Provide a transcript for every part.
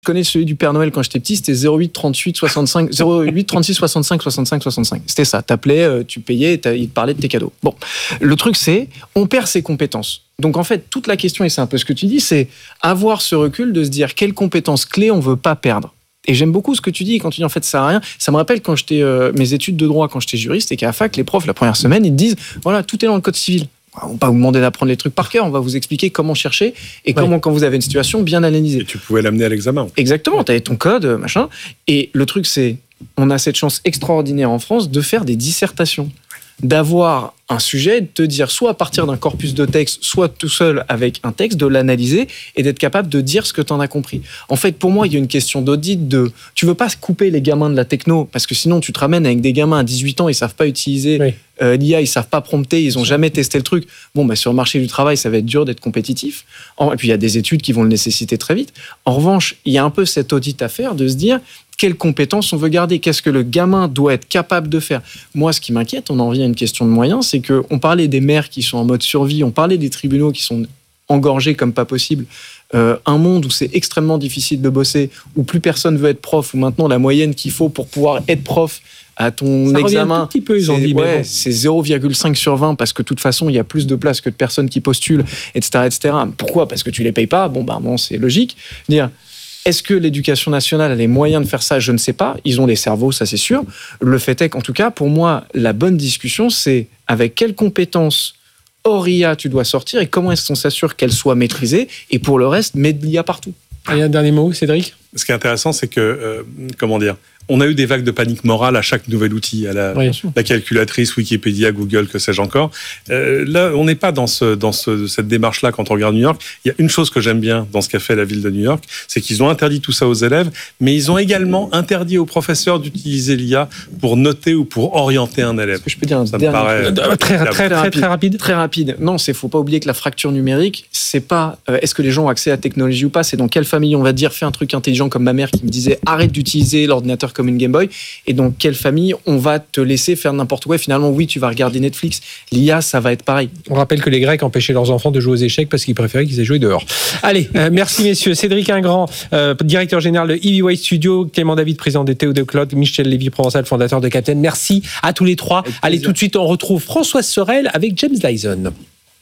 Je connais celui du Père Noël quand j'étais petit, c'était 08 36 65 65. C'était ça. T'appelais, tu payais, il te parlait de tes cadeaux. Bon, le truc c'est, on perd ses compétences. Donc en fait, toute la question, et c'est un peu ce que tu dis, c'est avoir ce recul de se dire quelles compétences clés on veut pas perdre. Et j'aime beaucoup ce que tu dis quand tu dis en fait ça sert à rien. Ça me rappelle quand j'étais mes études de droit quand j'étais juriste et qu'à la fac, les profs la première semaine, ils te disent voilà, tout est dans le code civil. On va pas vous demander d'apprendre les trucs par cœur, on va vous expliquer comment chercher et comment, quand vous avez une situation, bien analyser. Et tu pouvais l'amener à l'examen. Exactement, tu avais ton code, machin. Et le truc, c'est, on a cette chance extraordinaire en France de faire des dissertations. D'avoir un sujet, de te dire soit à partir d'un corpus de texte, soit tout seul avec un texte, de l'analyser et d'être capable de dire ce que tu en as compris. En fait, pour moi, il y a une question d'audit tu veux pas couper les gamins de la techno, parce que sinon tu te ramènes avec des gamins à 18 ans, ils savent pas utiliser l'IA, ils savent pas prompter, ils ont jamais testé le truc. Bon, sur le marché du travail, ça va être dur d'être compétitif. Et puis il y a des études qui vont le nécessiter très vite. En revanche, il y a un peu cet audit à faire de se dire quelles compétences on veut garder, qu'est-ce que le gamin doit être capable de faire. Moi, ce qui m'inquiète, on en revient à une question de moyens, c'est qu'on parlait des maires qui sont en mode survie, on parlait des tribunaux qui sont engorgés comme pas possible. Un monde où c'est extrêmement difficile de bosser, où plus personne veut être prof, où maintenant la moyenne qu'il faut pour pouvoir être prof à ton examen, petit peu, ils ont dit, c'est 0,5 sur 20 parce que de toute façon il y a plus de places que de personnes qui postulent, etc. Pourquoi ? Parce que tu les payes pas. Bon, c'est logique. Est-ce que l'éducation nationale a les moyens de faire ça ? Je ne sais pas. Ils ont les cerveaux, ça c'est sûr. Le fait est qu'en tout cas, pour moi, la bonne discussion, c'est avec quelles compétences hors IA tu dois sortir et comment est-ce qu'on s'assure qu'elles soient maîtrisées. Et pour le reste, mets de l'IA partout. Allez, un dernier mot, Cédric ? Ce qui est intéressant, c'est que, on a eu des vagues de panique morale à chaque nouvel outil, à la calculatrice, Wikipédia, Google, que sais-je encore. Là, on n'est pas dans cette démarche-là quand on regarde New York. Il y a une chose que j'aime bien dans ce qu'a fait la ville de New York, c'est qu'ils ont interdit tout ça aux élèves, mais ils ont également interdit aux professeurs d'utiliser l'IA pour noter ou pour orienter un élève. Est-ce que je peux dire ça me paraît très rapide. Très rapide. Non, faut pas oublier que la fracture numérique, c'est pas est-ce que les gens ont accès à la technologie ou pas, c'est dans quelle famille on va dire fais un truc intelligent comme ma mère qui me disait arrête d'utiliser l'ordinateur comme une Game Boy, et dans quelle famille on va te laisser faire n'importe quoi. Finalement, oui, tu vas regarder Netflix. L'IA, ça va être pareil. On rappelle que les Grecs empêchaient leurs enfants de jouer aux échecs parce qu'ils préféraient qu'ils aient joué dehors. Allez, merci messieurs. Cédric Ingrand, directeur général de EasyWay Studio, Clément David, président de Théo de Claude, Michel Lévy-Provençal, fondateur de Captain. Merci à tous les trois. Allez, tout de suite, on retrouve Françoise Sorel avec James Dyson.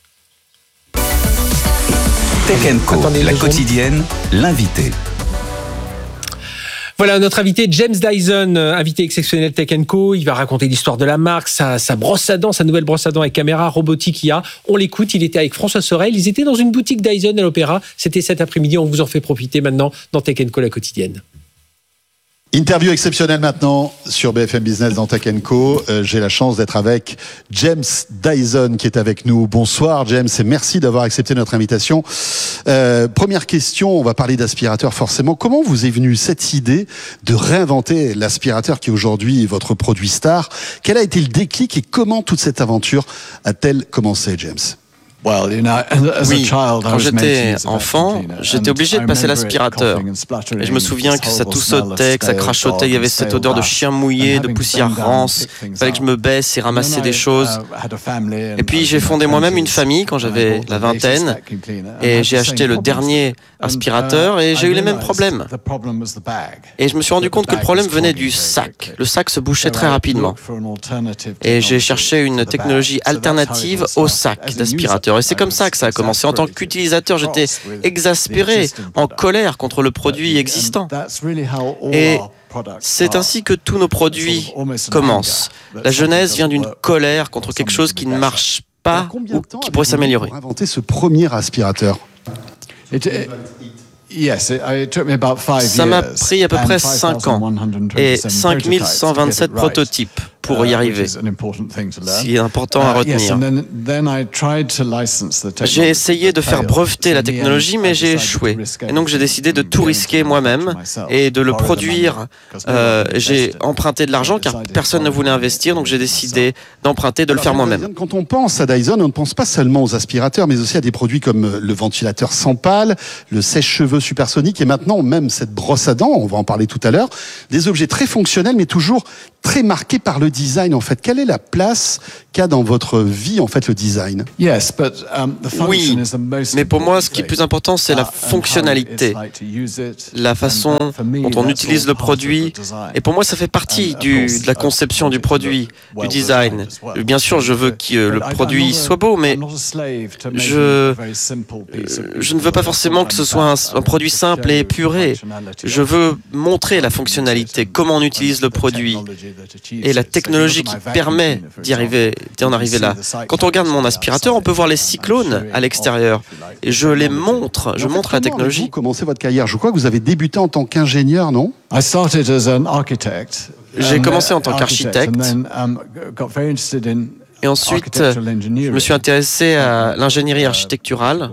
Tech & Co, la quotidienne, l'invité. Voilà notre invité James Dyson, invité exceptionnel Tech & Co. Il va raconter l'histoire de la marque, sa brosse à dents, sa nouvelle brosse à dents avec caméra robotique IA. On l'écoute, il était avec François Sorel. Ils étaient dans une boutique Dyson à l'Opéra. C'était cet après-midi, on vous en fait profiter maintenant dans Tech & Co, la quotidienne. Interview exceptionnelle maintenant sur BFM Business dans Tech & Co. J'ai la chance d'être avec James Dyson qui est avec nous. Bonsoir James et merci d'avoir accepté notre invitation. Première question, on va parler d'aspirateur forcément. Comment vous est venue cette idée de réinventer l'aspirateur qui est aujourd'hui votre produit star ? Quel a été le déclic et comment toute cette aventure a-t-elle commencé, James ? Oui, quand j'étais enfant, j'étais obligé de passer l'aspirateur. Et je me souviens que ça toussotait, que ça crachotait, il y avait cette odeur de chien mouillé, de poussière rance. Il fallait que je me baisse et ramasser des choses. Et puis j'ai fondé moi-même une famille quand j'avais la vingtaine. Et j'ai acheté le dernier aspirateur et j'ai eu les mêmes problèmes. Et je me suis rendu compte que le problème venait du sac. Le sac se bouchait très rapidement. Et j'ai cherché une technologie alternative au sac d'aspirateur. Et c'est comme ça que ça a commencé. En tant qu'utilisateur, j'étais exaspéré, en colère contre le produit existant. Et c'est ainsi que tous nos produits commencent. La genèse vient d'une colère contre quelque chose qui ne marche pas ou qui pourrait s'améliorer. Pour inventer ce premier aspirateur. Ça m'a pris à peu près 5 ans et 5127 prototypes pour y arriver. C'est important à retenir. J'ai essayé de faire breveter la technologie, mais j'ai échoué. Et donc j'ai décidé de tout risquer moi-même et de le produire. J'ai emprunté de l'argent car personne ne voulait investir, donc j'ai décidé d'emprunter, de le faire moi-même. Quand on pense à Dyson, on ne pense pas seulement aux aspirateurs, mais aussi à des produits comme le ventilateur sans pale, le sèche-cheveux supersonique et maintenant même cette brosse à dents, on va en parler tout à l'heure, des objets très fonctionnels mais toujours très marqués par le design en fait? Quelle est la place qu'a dans votre vie en fait le design? Oui, mais pour moi, ce qui est plus important, c'est la fonctionnalité, la façon dont on utilise le produit. Et pour moi, ça fait partie de la conception du produit, du design. Bien sûr, je veux que le produit soit beau, mais je ne veux pas forcément que ce soit un produit simple et épuré. Je veux montrer la fonctionnalité, comment on utilise le produit et la technologie qui permet d'en arriver là. Quand on regarde mon aspirateur, on peut voir les cyclones à l'extérieur et je montre la technologie. Vous commencez votre carrière, je crois que vous avez débuté en tant qu'ingénieur, non? J'ai commencé en tant qu'architecte et ensuite je me suis intéressé à l'ingénierie architecturale.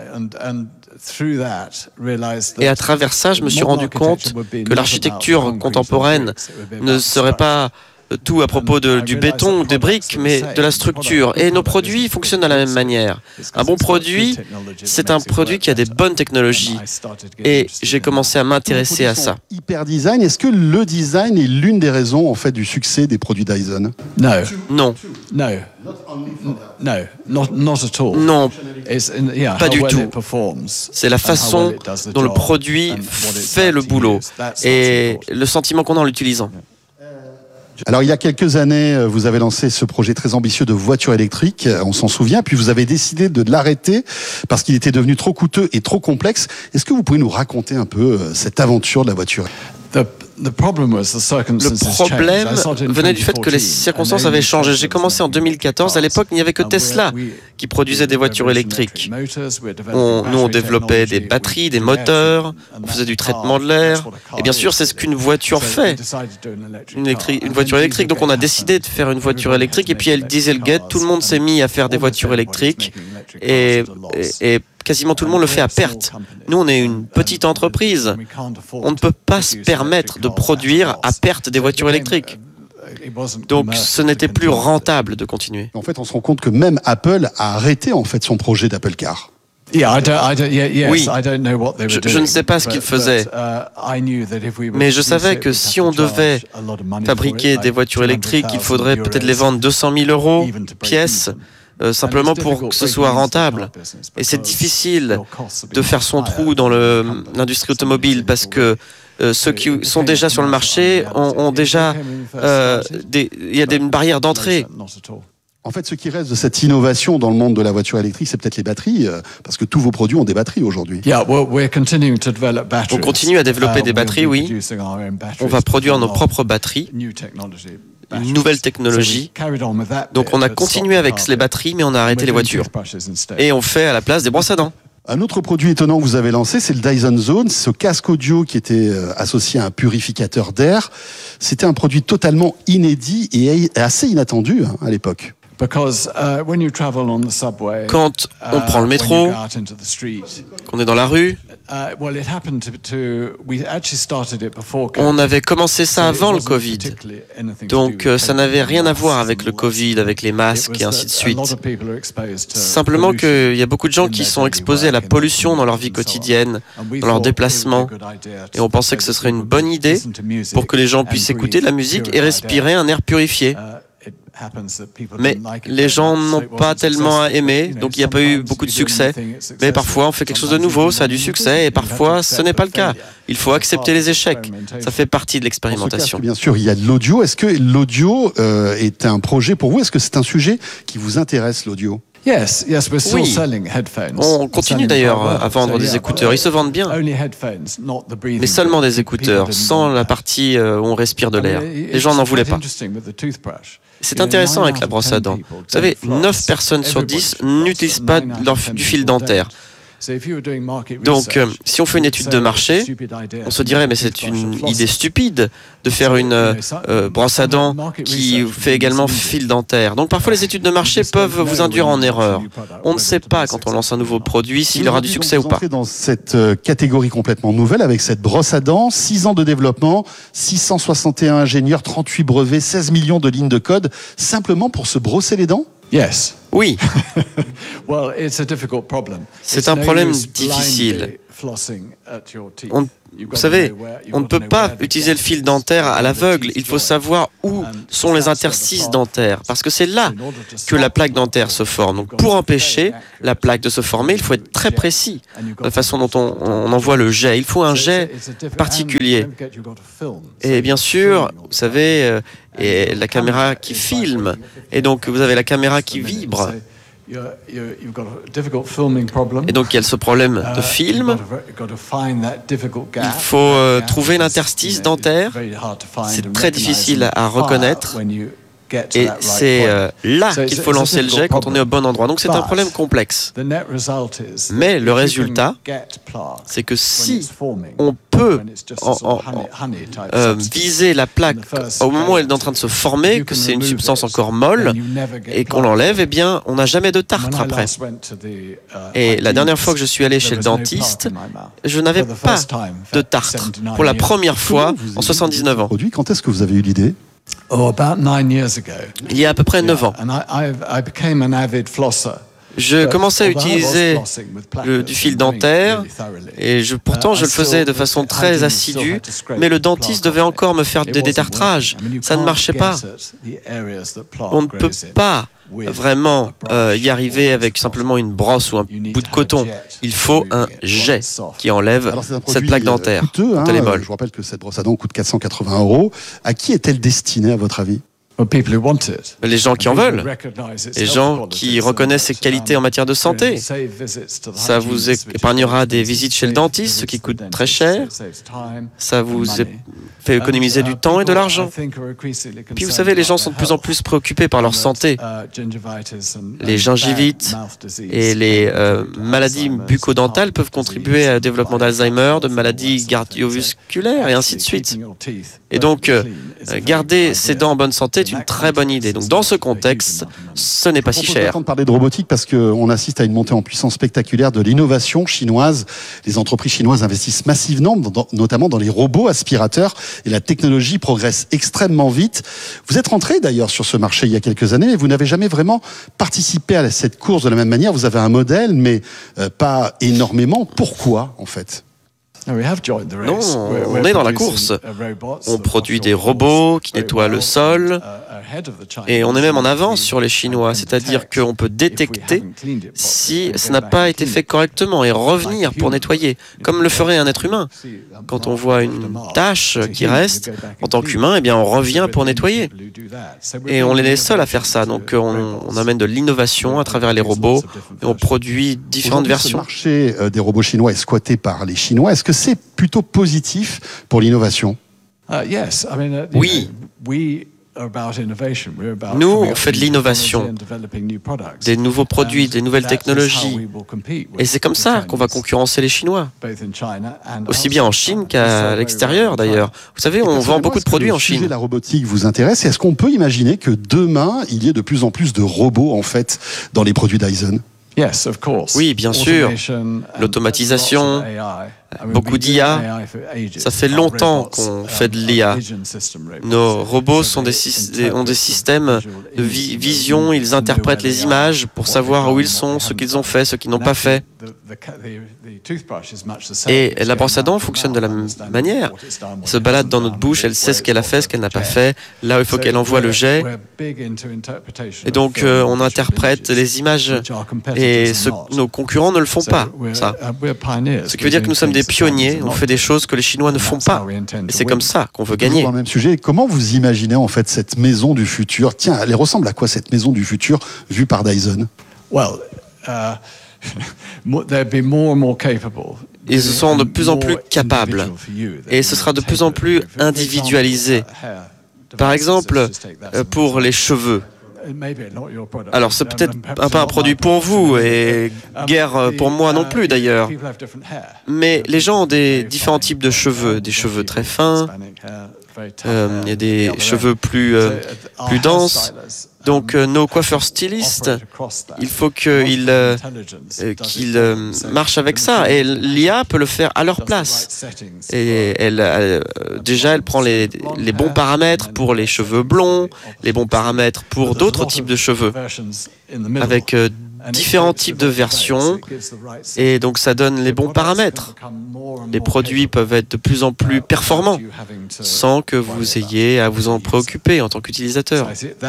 Et à travers ça, je me suis rendu compte que l'architecture contemporaine ne serait pas tout à propos du béton ou des briques, mais de la structure. Et nos produits fonctionnent de la même manière. Un bon produit, c'est un produit qui a des bonnes technologies. Et j'ai commencé à m'intéresser à ça. Hyper design, est-ce que le design est l'une des raisons en fait du succès des produits Dyson? Non. Non, pas du tout. C'est la façon dont le produit fait le boulot et le sentiment qu'on a en l'utilisant. Alors, il y a quelques années, vous avez lancé ce projet très ambitieux de voiture électrique, on s'en souvient, puis vous avez décidé de l'arrêter parce qu'il était devenu trop coûteux et trop complexe. Est-ce que vous pouvez nous raconter un peu cette aventure de la voiture? Le problème venait du fait que les circonstances avaient changé. J'ai commencé en 2014. À l'époque, il n'y avait que Tesla qui produisait des voitures électriques. On développait des batteries, des moteurs, on faisait du traitement de l'air. Et bien sûr, c'est ce qu'une voiture fait, une voiture électrique. Donc on a décidé de faire une voiture électrique. Et puis elle Dieselgate, tout le monde s'est mis à faire des voitures électriques. Et quasiment tout le monde le fait à perte. Nous, on est une petite entreprise. On ne peut pas se permettre de produire à perte des voitures électriques. Donc, ce n'était plus rentable de continuer. En fait, on se rend compte que même Apple a arrêté en fait son projet d'Apple Car. Oui, je ne sais pas ce qu'ils faisaient, mais je savais que si on devait fabriquer des voitures électriques, il faudrait peut-être les vendre 200 000 € pièce. Simplement pour que ce soit rentable. Et c'est difficile de faire son trou dans l'industrie automobile parce que ceux qui sont déjà sur le marché ont déjà... il y a une barrière d'entrée. En fait, ce qui reste de cette innovation dans le monde de la voiture électrique, c'est peut-être les batteries, parce que tous vos produits ont des batteries aujourd'hui. On continue à développer des batteries, oui. On va produire nos propres batteries. Une nouvelle technologie. Donc on a continué avec les batteries, mais on a arrêté les voitures. Et on fait à la place des brosses à dents. Un autre produit étonnant que vous avez lancé, c'est le Dyson Zone, ce casque audio qui était associé à un purificateur d'air. C'était un produit totalement inédit et assez inattendu à l'époque. Quand on prend le métro, qu'on est dans la rue, on avait commencé ça avant le Covid. Donc ça n'avait rien à voir avec le Covid, avec les masques et ainsi de suite. Simplement qu'il y a beaucoup de gens qui sont exposés à la pollution dans leur vie quotidienne, dans leurs déplacements. Et on pensait que ce serait une bonne idée pour que les gens puissent écouter de la musique et respirer un air purifié. Mais les gens n'ont pas tellement aimé, donc il n'y a pas eu beaucoup de succès. Mais parfois, on fait quelque chose de nouveau, ça a du succès, et parfois, ce n'est pas le cas. Il faut accepter les échecs. Ça fait partie de l'expérimentation. Bien sûr, il y a de l'audio. Est-ce que l'audio est un projet pour vous? Est-ce que c'est un sujet qui vous intéresse, l'audio? Oui, on continue d'ailleurs à vendre des écouteurs. Ils se vendent bien, mais seulement des écouteurs, sans la partie où on respire de l'air. Les gens n'en voulaient pas. C'est intéressant avec la brosse à dents. Vous savez, 9 personnes sur 10 n'utilisent pas du fil dentaire. Donc, si on fait une étude de marché, on se dirait, mais c'est une idée stupide de faire une brosse à dents qui fait également fil dentaire. Donc, parfois, les études de marché peuvent vous induire en erreur. On ne sait pas, quand on lance un nouveau produit, s'il aura du succès ou pas. Vous entrez dans cette catégorie complètement nouvelle avec cette brosse à dents, 6 ans de développement, 661 ingénieurs, 38 brevets, 16 millions de lignes de code, simplement pour se brosser les dents? Oui. C'est un problème difficile. Vous savez, on ne peut pas utiliser le fil dentaire à l'aveugle. Il faut savoir où sont les interstices dentaires, parce que c'est là que la plaque dentaire se forme. Donc, pour empêcher la plaque de se former, il faut être très précis de la façon dont on envoie le jet. Il faut un jet particulier. Et bien sûr, vous savez, et la caméra qui filme, et donc vous avez la caméra qui vibre. Et donc il y a ce problème de film. Il faut trouver l'interstice dentaire. C'est très difficile à reconnaître. Et c'est là qu'il faut lancer le jet quand on est au bon endroit. Donc c'est un problème complexe. Mais le résultat, c'est que si on peut viser la plaque au moment où elle est en train de se former, que c'est une substance encore molle, et qu'on l'enlève, eh bien, on n'a jamais de tartre après. Et la dernière fois que je suis allé chez le dentiste, je n'avais pas de tartre. Pour la première fois en 79 ans. Quand est-ce que vous avez eu l'idée ? Il y a à peu près 9 ans. Je commençais à utiliser du fil dentaire et pourtant je le faisais de façon très assidue, mais le dentiste devait encore me faire des détartrages. Ça ne marchait pas. On ne peut pas vraiment y arriver avec simplement une brosse ou un bout de coton. Il faut un jet qui enlève cette plaque dentaire. Coûteux, je vous rappelle que cette brosse à dents coûte 480 €. À qui est-elle destinée, à votre avis ? Les gens qui en veulent, les gens qui reconnaissent ses qualités en matière de santé. Ça vous épargnera des visites chez le dentiste, ce qui coûte très cher. Ça vous fait économiser du temps et de l'argent. Puis vous savez, les gens sont de plus en plus préoccupés par leur santé. Les gingivites et les maladies bucco-dentales peuvent contribuer au développement d'Alzheimer, de maladies cardiovasculaires et ainsi de suite. Et donc, garder ses dents en bonne santé est une très bonne idée. Donc, dans ce contexte, ce n'est pas si cher. On de parler de robotique parce qu'on assiste à une montée en puissance spectaculaire de l'innovation chinoise. Les entreprises chinoises investissent massivement, notamment dans les robots aspirateurs, et la technologie progresse extrêmement vite. Vous êtes rentré d'ailleurs sur ce marché il y a quelques années, mais vous n'avez jamais vraiment participé à cette course de la même manière. Vous avez un modèle, mais pas énormément. Pourquoi, en fait ? Non, on est dans la course. On produit des robots qui nettoient le sol et on est même en avance sur les Chinois, c'est-à-dire qu'on peut détecter si ça n'a pas été fait correctement et revenir pour nettoyer, comme le ferait un être humain. Quand on voit une tache qui reste, en tant qu'humain, eh bien, on revient pour nettoyer. Et on est les seuls à faire ça, donc on amène de l'innovation à travers les robots et on produit différentes versions. Le marché des robots chinois est squatté par les Chinois. Est-ce que c'est plutôt positif pour l'innovation ? Oui. Nous, on fait de l'innovation, des nouveaux produits, des nouvelles technologies. Et c'est comme ça qu'on va concurrencer les Chinois. Aussi bien en Chine qu'à l'extérieur, d'ailleurs. Vous savez, on vend beaucoup de produits en Chine. La robotique vous intéresse. Est-ce qu'on peut imaginer que demain, il y ait de plus en plus de robots, en fait, dans les produits Dyson ? Oui, bien sûr. L'automatisation, beaucoup d'IA. Ça fait longtemps qu'on fait de l'IA. Nos robots ont des systèmes de vision. Ils interprètent les images pour savoir où ils sont, ce qu'ils ont fait, ce qu'ils n'ont pas fait. Et la brosse à dents fonctionne de la même manière. Elle se balade dans notre bouche, elle sait ce qu'elle a fait, ce qu'elle n'a pas fait, là où il faut qu'elle envoie le jet. Et donc, on interprète les images et nos concurrents ne le font pas, ça. Ce qui veut dire que nous sommes des pionniers, on fait des choses que les Chinois ne font pas. Et c'est comme ça qu'on veut gagner. Dans le même sujet, comment vous imaginez en fait cette maison du futur ? Tiens, elle ressemble à quoi cette maison du futur vue par Dyson ? Ils sont de plus en plus capables et ce sera de plus en plus individualisé. Par exemple, pour les cheveux. Alors c'est peut-être pas un produit pour vous et guère pour moi non plus d'ailleurs. Mais les gens ont des différents types de cheveux, des cheveux très fins, il y a des cheveux plus denses. Donc nos coiffeurs stylistes, il faut qu'ils marchent avec ça. Et l'IA peut le faire à leur place. Et elle prend les bons paramètres pour les cheveux blonds, les bons paramètres pour d'autres types de cheveux, avec différents types de versions et donc ça donne les bons paramètres. Les produits peuvent être de plus en plus performants sans que vous ayez à vous en préoccuper en tant qu'utilisateur.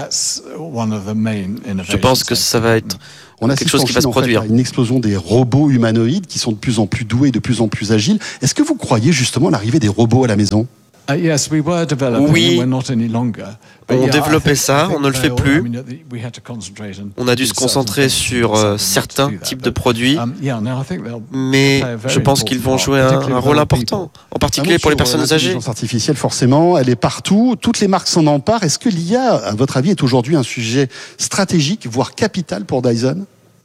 Je pense que ça va être quelque chose qui va se produire. Une explosion des robots humanoïdes qui sont de plus en plus doués, de plus en plus agiles. Est-ce que vous croyez justement à l'arrivée des robots à la maison ? Oui, on développait ça, on ne le fait plus. On a dû se concentrer sur certains types de produits, mais je pense qu'ils vont jouer un rôle important, en particulier pour les personnes âgées. L'intelligence artificielle, forcément, elle est partout. Toutes les marques s'en emparent. Est-ce que l'IA, à votre avis, est aujourd'hui un sujet stratégique, voire capital pour Dyson ?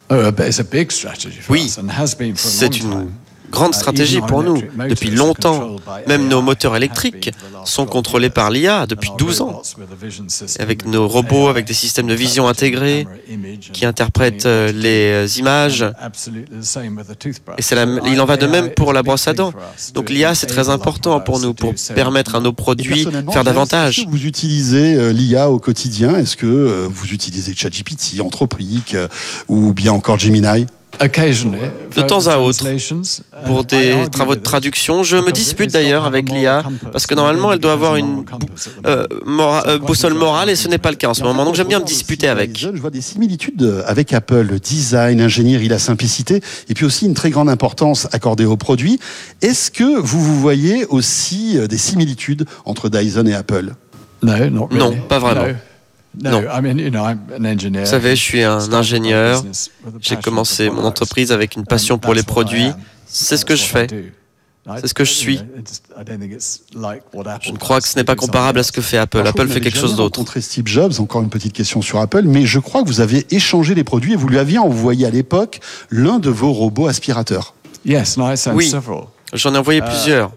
Oui, c'est une grande stratégie pour nous. Depuis longtemps, même nos moteurs électriques sont contrôlés par l'IA depuis 12 ans. Avec nos robots, avec des systèmes de vision intégrés qui interprètent les images. Et il en va de même pour la brosse à dents. Donc l'IA, c'est très important pour nous, pour permettre à nos produits de faire davantage. Est-ce que vous utilisez l'IA au quotidien ? Est-ce que vous utilisez ChatGPT, Anthropic ou bien encore Gemini ? De temps à autre, pour des travaux de traduction, je me dispute d'ailleurs avec l'IA, parce que normalement elle doit avoir une boussole morale et ce n'est pas le cas en ce moment, donc j'aime bien me disputer avec. Je vois des similitudes avec Apple, le design, l'ingénierie, la simplicité, et puis aussi une très grande importance accordée aux produits. Est-ce que vous voyez aussi des similitudes entre Dyson et Apple ? Non, pas vraiment. Non. Vous savez, je suis un ingénieur. J'ai commencé mon entreprise avec une passion pour les produits. C'est ce que je fais. C'est ce que je suis. Je ne crois que ce n'est pas comparable à ce que fait Apple. Apple fait quelque chose d'autre. Rencontré Steve Jobs, encore une petite question sur Apple, mais je crois que vous avez échangé les produits et vous lui aviez envoyé à l'époque l'un de vos robots aspirateurs. Oui, j'en ai envoyé plusieurs.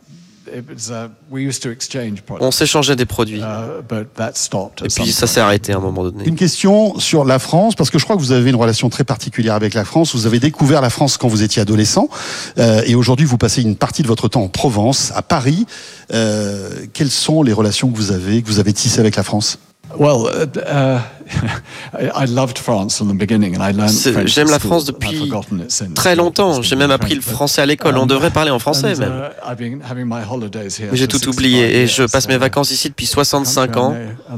On s'échangeait des produits. Et puis ça s'est arrêté à un moment donné. Une question sur la France, parce que je crois que vous avez une relation très particulière avec la France. Vous avez découvert la France quand vous étiez adolescent. Et aujourd'hui, vous passez une partie de votre temps en Provence, à Paris. Quelles sont les relations que vous avez tissées avec la France ? J'aime la France depuis très longtemps. J'ai même appris le français à l'école. On devrait parler en français même. Mais j'ai tout oublié et je passe mes vacances ici depuis 65 ans.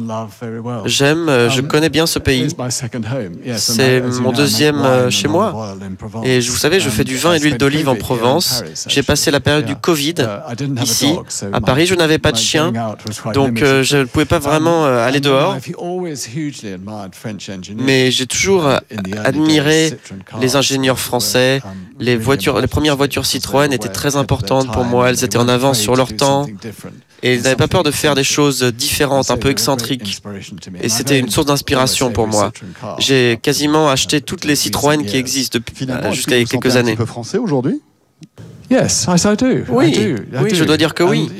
Je connais bien ce pays. C'est mon deuxième chez moi. Et vous savez, je fais du vin et de l'huile d'olive en Provence. J'ai passé la période du Covid ici. À Paris, je n'avais pas de chien. Donc je ne pouvais pas vraiment aller dehors. Mais j'ai toujours admiré les ingénieurs français. Les premières voitures Citroën étaient très importantes pour moi. Elles étaient en avance sur leur temps. Et ils n'avaient pas peur de faire des choses différentes, un peu excentriques. Et c'était une source d'inspiration pour moi. J'ai quasiment acheté toutes les Citroën qui existent jusqu'à il y a quelques années. Un petit peu français aujourd'hui ? Oui, je dois dire que oui.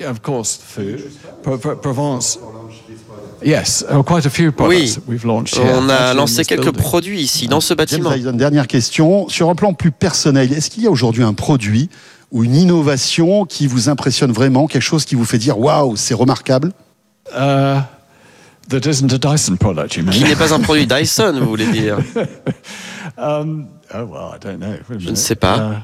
Oui, on a lancé quelques produits ici, dans ce bâtiment. Dernière question, sur un plan plus personnel, est-ce qu'il y a aujourd'hui un produit ou une innovation qui vous impressionne vraiment, quelque chose qui vous fait dire « Waouh, c'est remarquable » Qui n'est pas un produit Dyson, vous voulez dire? Je ne sais pas.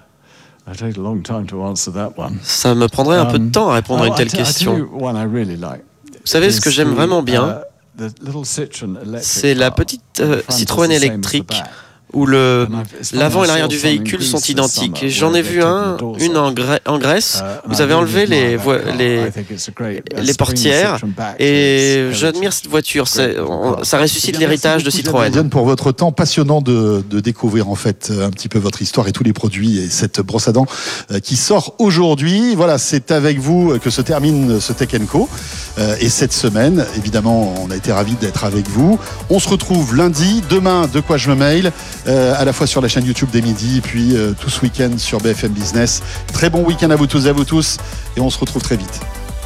Ça me prendrait un peu de temps à répondre à une telle question. Vous savez, ce que j'aime vraiment bien, c'est la petite Citroën électrique où l'avant et l'arrière du véhicule sont identiques. Et j'en ai vu une en Grèce. Vous avez enlevé les portières et j'admire cette voiture. Ça ressuscite l'héritage de Citroën. Pour votre temps passionnant de découvrir en fait un petit peu votre histoire et tous les produits et cette brosse à dents qui sort aujourd'hui. Voilà, c'est avec vous que se termine ce Tech & Co. Et cette semaine, évidemment, on a été ravis d'être avec vous. On se retrouve lundi. Demain, De quoi je me mail à la fois sur la chaîne YouTube des Midis et puis tout ce week-end sur BFM Business. Très bon week-end à vous tous et à vous tous et on se retrouve très vite.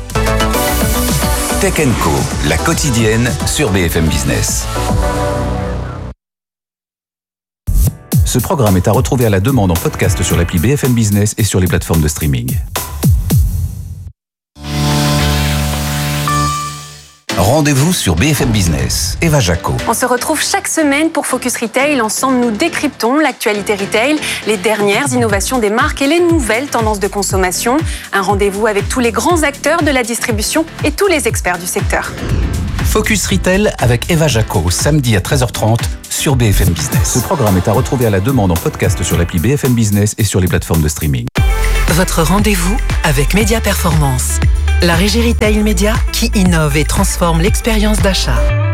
Tech & Co, la quotidienne sur BFM Business. Ce programme est à retrouver à la demande en podcast sur l'appli BFM Business et sur les plateformes de streaming. Rendez-vous sur BFM Business. Eva Jaco. On se retrouve chaque semaine pour Focus Retail. Ensemble, nous décryptons l'actualité retail, les dernières innovations des marques et les nouvelles tendances de consommation. Un rendez-vous avec tous les grands acteurs de la distribution et tous les experts du secteur. Focus Retail avec Eva Jaco, samedi à 13h30 sur BFM Business. Ce programme est à retrouver à la demande en podcast sur l'appli BFM Business et sur les plateformes de streaming. Votre rendez-vous avec Média Performance, la régie retail média qui innove et transforme l'expérience d'achat.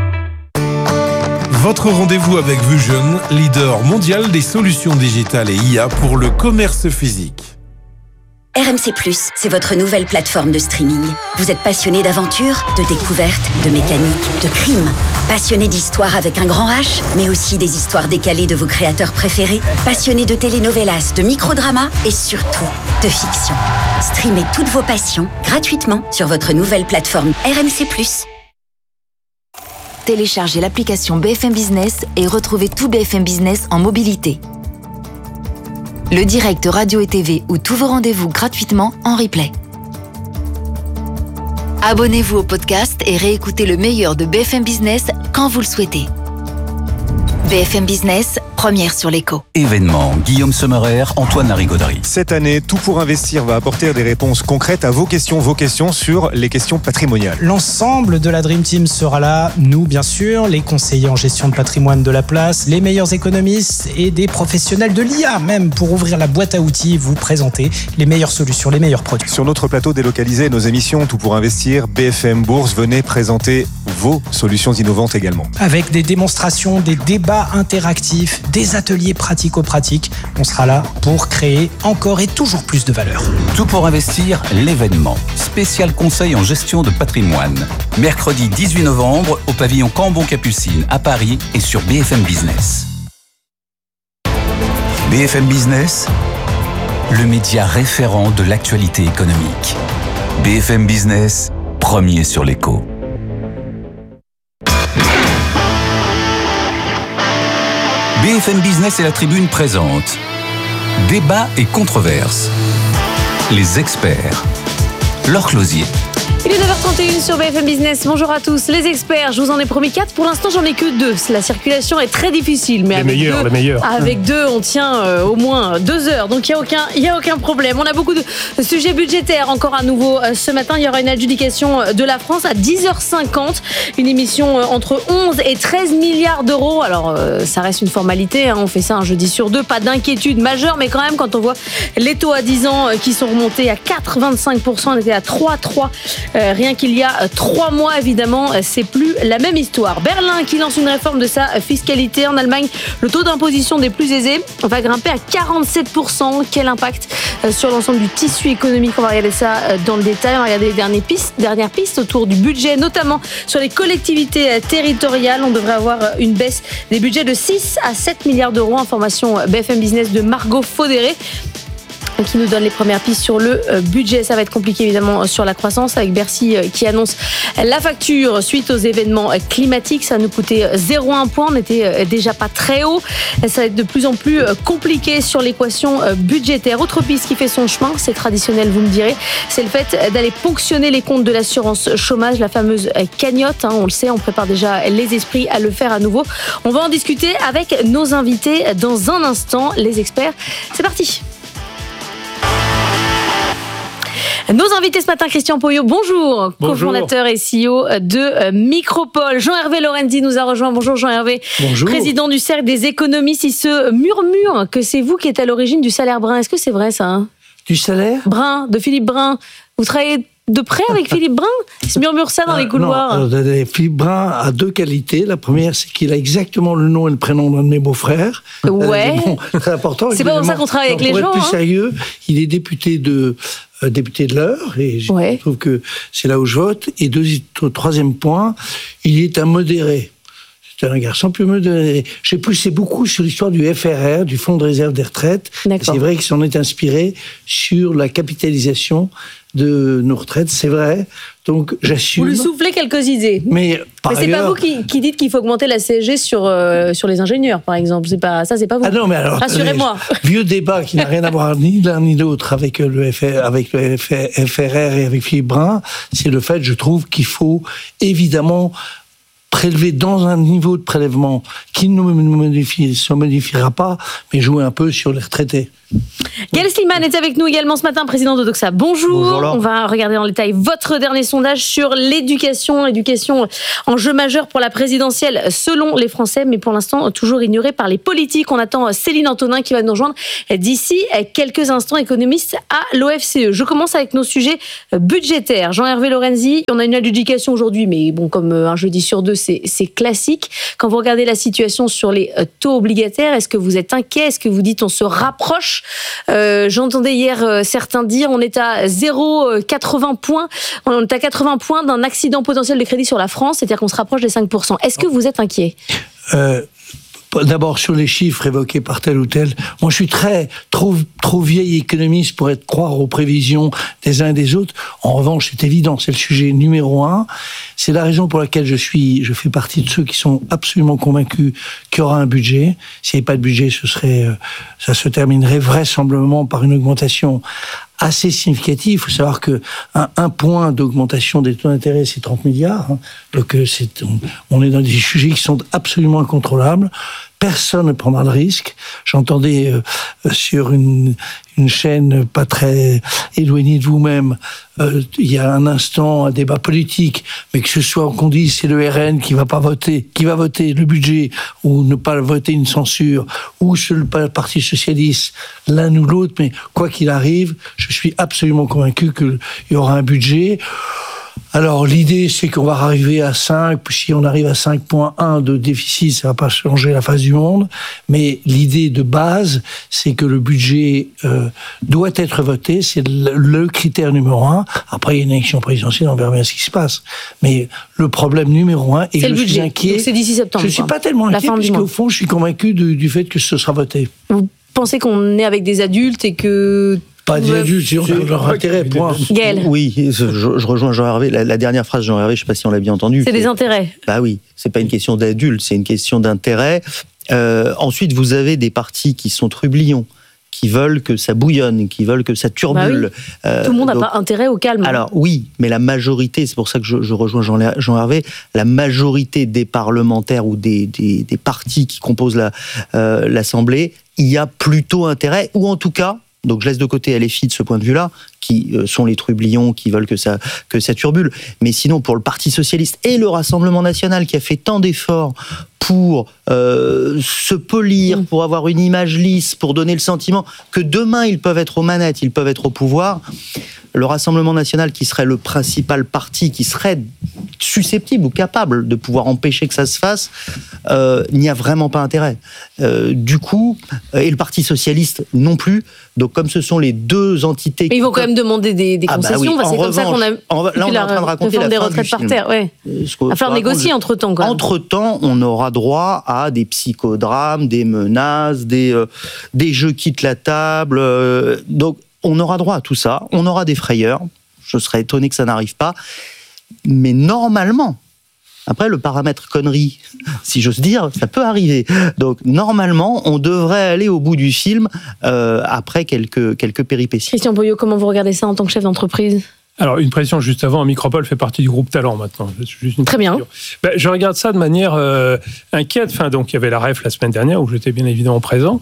Votre rendez-vous avec Vusion, leader mondial des solutions digitales et IA pour le commerce physique. RMC+, c'est votre nouvelle plateforme de streaming. Vous êtes passionné d'aventure, de découverte, de mécanique, de crime. Passionné d'histoire avec un grand H, mais aussi des histoires décalées de vos créateurs préférés. Passionné de telenovelas, de microdramas et surtout de fiction. Streamez toutes vos passions gratuitement sur votre nouvelle plateforme RMC+. Téléchargez l'application BFM Business et retrouvez tout BFM Business en mobilité. Le direct radio et TV ou tous vos rendez-vous gratuitement en replay. Abonnez-vous au podcast et réécoutez le meilleur de BFM Business quand vous le souhaitez. BFM Business, première sur l'écho. Événement, Guillaume Sommerer, Antoine Larigauderie. Cette année, Tout pour investir va apporter des réponses concrètes à vos questions sur les questions patrimoniales. L'ensemble de la Dream Team sera là, nous bien sûr, les conseillers en gestion de patrimoine de la place, les meilleurs économistes et des professionnels de l'IA même pour ouvrir la boîte à outils, vous présenter les meilleures solutions, les meilleurs produits. Sur notre plateau délocalisé, nos émissions Tout pour investir, BFM Bourse, venez présenter vos solutions innovantes également. Avec des démonstrations, des débats interactifs, des ateliers pratico-pratiques, on sera là pour créer encore et toujours plus de valeur. Tout pour investir, l'événement. Spécial conseil en gestion de patrimoine. Mercredi 18 novembre au pavillon Cambon-Capucine à Paris et sur BFM Business. BFM Business, le média référent de l'actualité économique. BFM Business, premier sur l'écho. BFM Business et la Tribune présentent Débat et controverses. Les experts. Laure Closier. Il est 9h31 sur BFM Business. Bonjour à tous. Les experts, je vous en ai promis 4. Pour l'instant, j'en ai que 2. La circulation est très difficile. Mais les meilleurs. Avec 2, on tient au moins 2 heures. Donc, il n'y a aucun problème. On a beaucoup de sujets budgétaires encore à nouveau ce matin. Il y aura une adjudication de la France à 10h50. Une émission entre 11 et 13 milliards d'euros. Alors, ça reste une formalité. On fait ça un jeudi sur 2. Pas d'inquiétude majeure. Mais quand même, quand on voit les taux à 10 ans qui sont remontés à 4,25%, on était à 3,3%. Rien qu'il y a 3 mois, évidemment, c'est plus la même histoire. Berlin qui lance une réforme de sa fiscalité. En Allemagne, le taux d'imposition des plus aisés va grimper à 47%. Quel impact sur l'ensemble du tissu économique? On va regarder ça dans le détail. On va regarder les dernières pistes autour du budget, notamment sur les collectivités territoriales. On devrait avoir une baisse des budgets de 6 à 7 milliards d'euros. Information BFM Business de Margot Faudéré, qui nous donne les premières pistes sur le budget. Ça va être compliqué évidemment sur la croissance, avec Bercy qui annonce la facture suite aux événements climatiques. Ça nous coûtait 0,1 point, on n'était déjà pas très haut. Ça va être de plus en plus compliqué sur l'équation budgétaire. Autre piste qui fait son chemin, c'est traditionnel vous me direz, c'est le fait d'aller ponctionner les comptes de l'assurance chômage, la fameuse cagnotte. On le sait, on prépare déjà les esprits à le faire à nouveau. On va en discuter avec nos invités dans un instant. Les experts, c'est parti. Nos invités ce matin, Christian Poyot, bonjour, cofondateur et CEO de Micropole. Jean-Hervé Lorenzi nous a rejoint. Bonjour Jean-Hervé. Bonjour. Président du Cercle des économistes. Il se murmure que c'est vous qui êtes à l'origine du salaire brun. Est-ce que c'est vrai ça? Du salaire Brun, de Philippe Brun. Vous travaillez de près avec Philippe Brun? Il se murmure ça dans les couloirs. Non, Philippe Brun a 2 qualités. La première, c'est qu'il a exactement le nom et le prénom d'un de mes beaux-frères. Ouais. Très important. C'est pas pour ça qu'on travaille avec les gens. Pour être plus sérieux, il est député de l'Eure, et je trouve que c'est là où je vote. Et troisième point, il est un modéré. C'est un garçon plus modéré. J'ai poussé beaucoup sur l'histoire du FRR, du Fonds de réserve des retraites. C'est vrai qu'il s'en est inspiré sur la capitalisation de nos retraites, c'est vrai. Donc j'assume. Vous lui soufflez quelques idées. Mais c'est pas vous qui dites qu'il faut augmenter la CSG sur les ingénieurs, par exemple. C'est pas vous. Ah non, mais alors, rassurez-moi. Vieux débat qui n'a rien à voir ni l'un ni l'autre avec le FRR et avec Philippe Brun, c'est le fait, je trouve, qu'il faut évidemment prélever dans un niveau de prélèvement qui ne se modifiera pas, mais jouer un peu sur les retraités. Gaël Sliman est avec nous également ce matin, président de Doxa. Bonjour. On va regarder dans le détail votre dernier sondage sur l'éducation enjeu majeur pour la présidentielle selon les Français, mais pour l'instant toujours ignoré par les politiques. On attend Céline Antonin qui va nous rejoindre d'ici quelques instants, économiste à l'OFCE. Je commence avec nos sujets budgétaires. Jean-Hervé Lorenzi, on a une adjudication aujourd'hui, mais bon, comme un jeudi sur deux, c'est classique. Quand vous regardez la situation sur les taux obligataires, est-ce que vous êtes inquiet? Est-ce que vous dites on se rapproche? J'entendais hier certains dire on est à 0,80 points, on est à 80 points d'un accident potentiel de crédit sur la France, c'est-à-dire qu'on se rapproche des 5%. Est-ce que vous êtes inquiet? D'abord sur les chiffres évoqués par tel ou tel, moi je suis trop vieil économiste pour croire aux prévisions des uns et des autres. En revanche, c'est évident, c'est le sujet numéro 1. C'est la raison pour laquelle je fais partie de ceux qui sont absolument convaincus qu'il y aura un budget. S'il n'y avait pas de budget, ça se terminerait vraisemblablement par une augmentation assez significative. Il faut savoir que un point d'augmentation des taux d'intérêt, c'est 30 milliards. Donc on est dans des sujets qui sont absolument incontrôlables. Personne ne prendra le risque. J'entendais sur une chaîne pas très éloignée de vous-même, il y a un instant, un débat politique, mais que ce soit qu'on dise c'est le RN qui va voter le budget, ou ne pas voter une censure, ou le Parti Socialiste, l'un ou l'autre, mais quoi qu'il arrive, je suis absolument convaincu qu'il y aura un budget. Alors, l'idée, c'est qu'on va arriver à 5, si on arrive à 5,1 de déficit, ça va pas changer la face du monde, mais l'idée de base, c'est que le budget doit être voté, c'est le critère numéro 1. Après, il y a une élection présidentielle, on verra bien ce qui se passe. Mais le problème numéro 1, et c'est je le budget. suis inquiet. Donc c'est d'ici septembre. Je suis pas tellement inquiet, parce qu'au fond, je suis convaincu du fait que ce sera voté. Vous pensez qu'on est avec des adultes et que... Pas des adultes, c'est leur intérêt, point. Gaël. Oui, je rejoins Jean-Hervé. La dernière phrase de Jean-Hervé, je ne sais pas si on l'a bien entendu. C'est des intérêts. Bah oui, c'est pas une question d'adultes, c'est une question d'intérêt. Ensuite, vous avez des partis qui sont trublions, qui veulent que ça bouillonne, qui veulent que ça turbule. Bah oui. Tout le monde n'a pas intérêt au calme. Alors oui, mais la majorité, c'est pour ça que je rejoins Jean-Hervé, la majorité des parlementaires ou des partis qui composent l'Assemblée, il y a plutôt intérêt, ou en tout cas, donc je laisse de côté LFI de ce point de vue-là, qui sont les trublions, qui veulent que ça turbule. Mais sinon, pour le Parti Socialiste et le Rassemblement National, qui a fait tant d'efforts pour se polir, pour avoir une image lisse, pour donner le sentiment que demain, ils peuvent être aux manettes, ils peuvent être au pouvoir, le Rassemblement National, qui serait le principal parti, qui serait susceptible ou capable de pouvoir empêcher que ça se fasse, n'y a vraiment pas intérêt. Du coup, et le Parti Socialiste non plus. Donc, comme ce sont les deux entités... Mais ils vont quand même demander des concessions. Bah oui. C'est comme ça qu'on a... Là, on est en train de raconter la des fin retraites du par film. terre, ouais. À faire négocier entre-temps, quoi. Entre-temps, on aura droit à des psychodrames, des menaces, des jeux quittent la table. Donc, on aura droit à tout ça. On aura des frayeurs. Je serais étonné que ça n'arrive pas. Mais normalement, après le paramètre connerie, si j'ose dire, ça peut arriver. Donc normalement, on devrait aller au bout du film après quelques péripéties. Christian Boyot, comment vous regardez ça en tant que chef d'entreprise ? Alors, une précision juste avant, Micropole fait partie du groupe Talent maintenant. Juste Très bien. Je regarde ça de manière inquiète. Enfin, donc, il y avait la REF la semaine dernière où j'étais bien évidemment présent.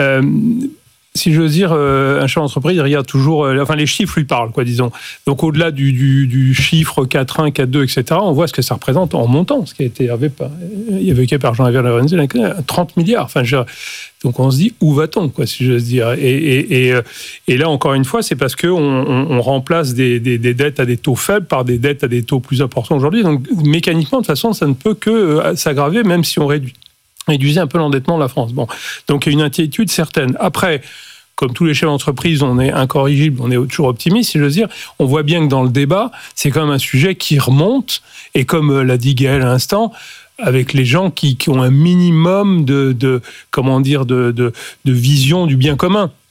Si j'ose dire, un chef d'entreprise, il regarde toujours... les chiffres lui parlent, quoi, disons. Donc, au-delà du chiffre 4,1, 4,2, etc., on voit ce que ça représente en montant, ce qui a été évoqué par Jean-Hervé Lorenzi, 30 milliards. Enfin, donc, on se dit, où va-t-on, quoi, si j'ose dire. Et là, encore une fois, c'est parce qu'on remplace des dettes à des taux faibles par des dettes à des taux plus importants aujourd'hui. Donc, mécaniquement, de toute façon, ça ne peut que s'aggraver, même si on réduisait un peu l'endettement de la France. Bon, donc il y a une inquiétude certaine. Après, comme tous les chefs d'entreprise, on est incorrigible, on est toujours optimiste, si j'ose dire. On voit bien que dans le débat, c'est quand même un sujet qui remonte, et comme l'a dit Gaël à l'instant, avec les gens qui ont un minimum de vision du bien commun.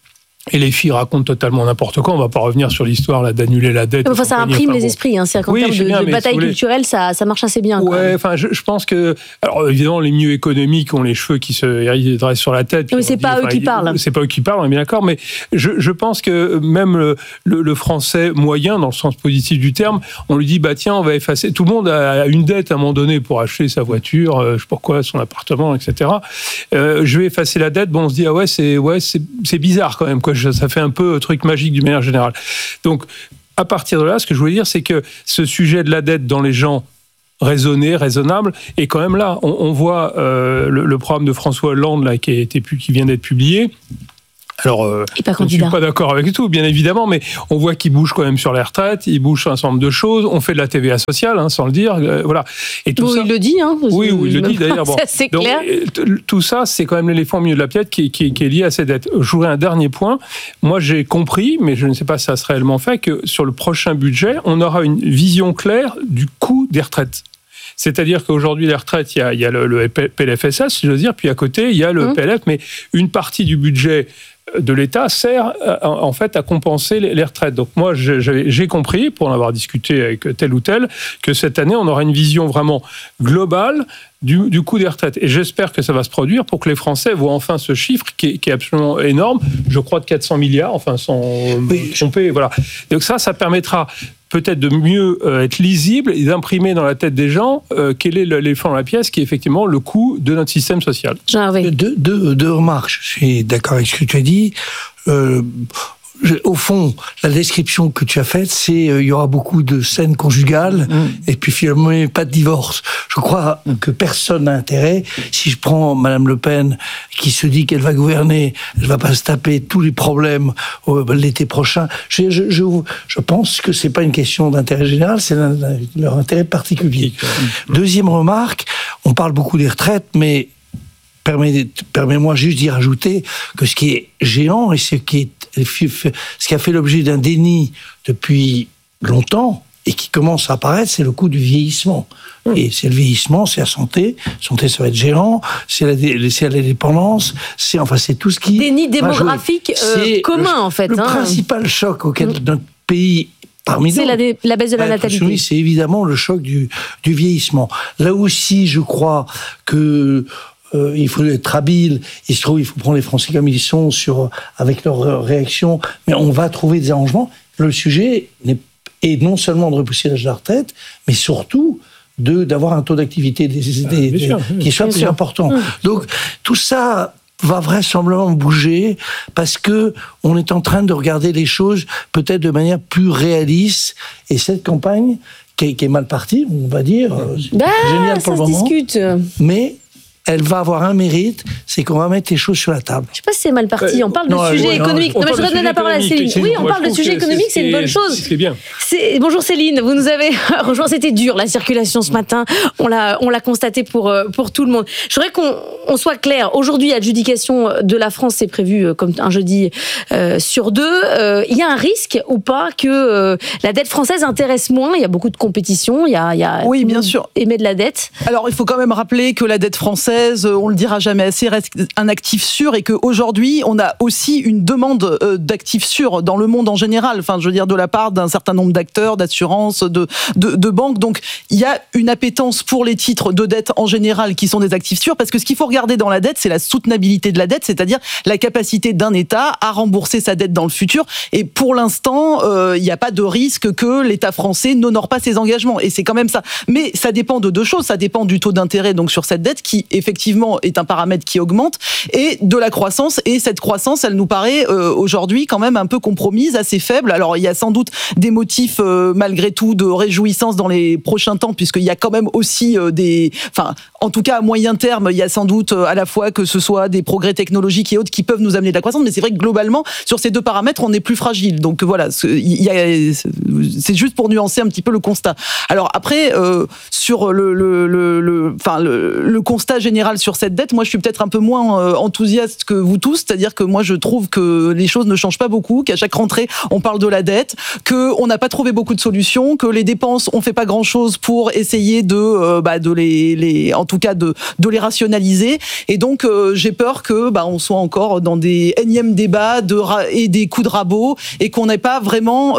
Et les filles racontent totalement n'importe quoi. On ne va pas revenir sur l'histoire là, d'annuler la dette. Enfin, ça imprime les esprits. C'est-à-dire qu'en termes de bataille culturelle, ça marche assez bien. Ouais, enfin, je pense que... Alors, évidemment, les milieux économiques ont les cheveux qui se dressent sur la tête. Mais c'est pas eux qui parlent. C'est pas eux qui parlent, on est bien d'accord. Mais je pense que même le français moyen, dans le sens positif du terme, on lui dit, tiens, on va effacer... Tout le monde a une dette à un moment donné pour acheter sa voiture, je sais pas quoi, son appartement, etc. Je vais effacer la dette. Bon, on se dit, c'est bizarre quand même, quoi. Ça fait un peu truc magique d'une manière générale. Donc, à partir de là, ce que je voulais dire, c'est que ce sujet de la dette dans les gens raisonnable, est quand même là. On voit le programme de François Hollande là, qui vient d'être publié. Alors, je ne suis pas d'accord avec tout, bien évidemment, mais on voit qu'il bouge quand même sur les retraites, il bouge sur un certain nombre de choses, on fait de la TVA sociale, sans le dire, voilà. Et tout ça, il le dit, hein. Oui, il le dit d'ailleurs. Bon. C'est clair. Donc, tout ça, c'est quand même l'éléphant au milieu de la pièce qui est lié à ces dettes. Je voudrais un dernier point. Moi, j'ai compris, mais je ne sais pas si ça sera réellement fait, que sur le prochain budget, on aura une vision claire du coût des retraites. C'est-à-dire qu'aujourd'hui, les retraites, il y a le PLFSS, si j'ose dire, puis à côté, il y a le PLF, mais une partie du budget de l'État sert en fait à compenser les retraites. Donc moi, j'ai compris, pour en avoir discuté avec tel ou tel, que cette année, on aura une vision vraiment globale du coût des retraites. Et j'espère que ça va se produire pour que les Français voient enfin ce chiffre qui est absolument énorme, je crois de 400 milliards, enfin sans me tromper, voilà. Donc ça permettra peut-être de mieux être lisible et d'imprimer dans la tête des gens quel est l'éléphant dans la pièce, qui est effectivement le coût de notre système social. Deux remarques. Je suis d'accord avec ce que tu as dit. Au fond, la description que tu as faite, c'est il y aura beaucoup de scènes conjugales et puis finalement pas de divorce. Je crois que personne n'a intérêt. Si je prends Madame Le Pen qui se dit qu'elle va gouverner, elle va pas se taper tous les problèmes l'été prochain. Je pense que c'est pas une question d'intérêt général, c'est leur intérêt particulier. Deuxième remarque, on parle beaucoup des retraites, mais permets-moi juste d'y rajouter que ce qui est géant et ce qui a fait l'objet d'un déni depuis longtemps et qui commence à apparaître, c'est le coût du vieillissement. Et c'est le vieillissement, c'est la santé. Santé, ça va être géant. C'est la dépendance. C'est tout ce qui... Déni démographique commun, en fait. Le principal choc auquel notre pays... C'est la baisse de la natalité. Oui, c'est évidemment le choc du vieillissement. Là aussi, je crois que il faut être habile. Il faut prendre les Français comme ils sont avec leurs réactions, mais on va trouver des arrangements. Le sujet est non seulement de repousser l'âge de la retraite, mais surtout d'avoir un taux d'activité qui soit plus important. Donc tout ça va vraisemblablement bouger parce que on est en train de regarder les choses peut-être de manière plus réaliste. Et cette campagne qui est mal partie, on va dire, génial pour le moment. Ça se discute. Mais elle va avoir un mérite, c'est qu'on va mettre les choses sur la table. Je ne sais pas si c'est mal parti. On parle de sujet économique. Non, mais je redonne la parole à Céline. Oui, on parle de sujet économique, c'est une bonne chose. C'est bien. Bonjour Céline, vous nous avez rejoint. C'était dur la circulation ce matin. On l'a constaté pour tout le monde. Je voudrais qu'on soit clair. Aujourd'hui, adjudication de la France, c'est prévu comme un jeudi sur 2. Il y a un risque ou pas que la dette française intéresse moins? Il y a beaucoup de compétition. Oui, bien sûr. Émet de la dette. Alors, il faut quand même rappeler que la dette française, on le dira jamais assez, reste un actif sûr et qu'aujourd'hui, on a aussi une demande d'actifs sûrs dans le monde en général. Enfin, je veux dire, de la part d'un certain nombre d'acteurs, d'assurances, de banques. Donc, il y a une appétence pour les titres de dette en général qui sont des actifs sûrs, parce que ce qu'il faut regarder dans la dette, c'est la soutenabilité de la dette, c'est-à-dire la capacité d'un État à rembourser sa dette dans le futur. Et pour l'instant, il n'y a pas de risque que l'État français n'honore pas ses engagements. Et c'est quand même ça. Mais ça dépend de deux choses. Ça dépend du taux d'intérêt donc sur cette dette qui effectivement est un paramètre qui augmente, et de la croissance. Et cette croissance, elle nous paraît aujourd'hui quand même un peu compromise, assez faible. Alors il y a sans doute des motifs malgré tout de réjouissance dans les prochains temps, puisqu'il y a quand même aussi en tout cas à moyen terme, il y a sans doute à la fois que ce soit des progrès technologiques et autres qui peuvent nous amener de la croissance, mais c'est vrai que globalement sur ces deux paramètres on est plus fragile. Donc voilà, c'est juste pour nuancer un petit peu le constat. Alors après sur le constat général, général sur cette dette, moi je suis peut-être un peu moins enthousiaste que vous tous, c'est-à-dire que moi je trouve que les choses ne changent pas beaucoup, qu'à chaque rentrée on parle de la dette, qu'on n'a pas trouvé beaucoup de solutions, que les dépenses on fait pas grand-chose pour essayer de les en tout cas de les rationaliser, et donc j'ai peur que on soit encore dans des énièmes débats et des coups de rabot, et qu'on n'ait pas vraiment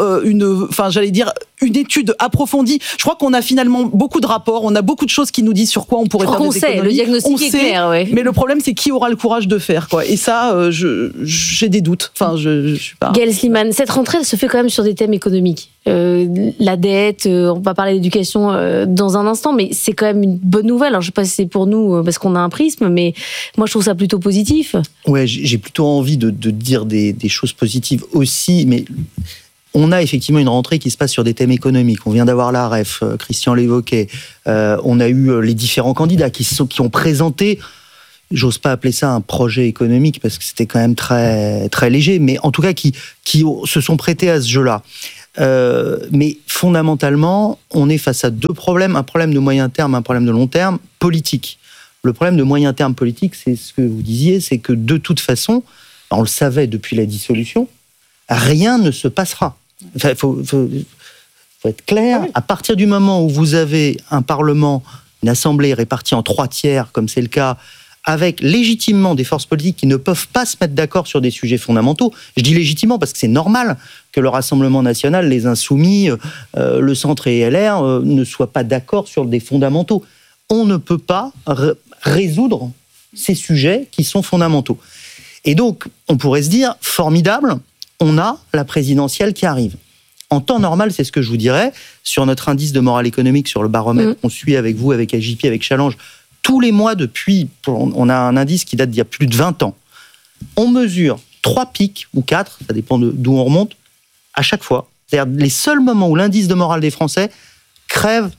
une étude approfondie. Je crois qu'on a finalement beaucoup de rapports, on a beaucoup de choses qui nous disent sur quoi on pourrait faire des économies. Le diagnostic est clair, oui. Mais le problème, c'est qui aura le courage de faire, quoi. Et ça, j'ai des doutes. Enfin, je suis pas. Gaël Slimane, cette rentrée, elle se fait quand même sur des thèmes économiques. La dette, on va parler d'éducation dans un instant, mais c'est quand même une bonne nouvelle. Alors, je ne sais pas si c'est pour nous parce qu'on a un prisme, mais moi, je trouve ça plutôt positif. Ouais, j'ai plutôt envie de dire des choses positives aussi, mais on a effectivement une rentrée qui se passe sur des thèmes économiques. On vient d'avoir la REF, Christian l'évoquait. On a eu les différents candidats qui ont présenté, j'ose pas appeler ça un projet économique parce que c'était quand même très, très léger, mais en tout cas qui se sont prêtés à ce jeu-là. Mais fondamentalement, on est face à deux problèmes, un problème de moyen terme, un problème de long terme, politique. Le problème de moyen terme politique, c'est ce que vous disiez, c'est que de toute façon, on le savait depuis la dissolution, rien ne se passera. Enfin, faut être clair, à partir du moment où vous avez un Parlement, une Assemblée répartie en 3/3, comme c'est le cas, avec légitimement des forces politiques qui ne peuvent pas se mettre d'accord sur des sujets fondamentaux. Je dis légitimement parce que c'est normal que le Rassemblement national, les Insoumis, le Centre et LR ne soient pas d'accord sur des fondamentaux. On ne peut pas résoudre ces sujets qui sont fondamentaux. Et donc, on pourrait se dire, formidable, on a la présidentielle qui arrive. En temps normal, c'est ce que je vous dirais, sur notre indice de morale économique, sur le baromètre qu'on suit avec vous, avec AJP, avec Challenge, tous les mois depuis, on a un indice qui date d'il y a plus de 20 ans. On mesure 3 pics, ou 4, ça dépend d'où on remonte, à chaque fois. C'est-à-dire les seuls moments où l'indice de morale des Français crève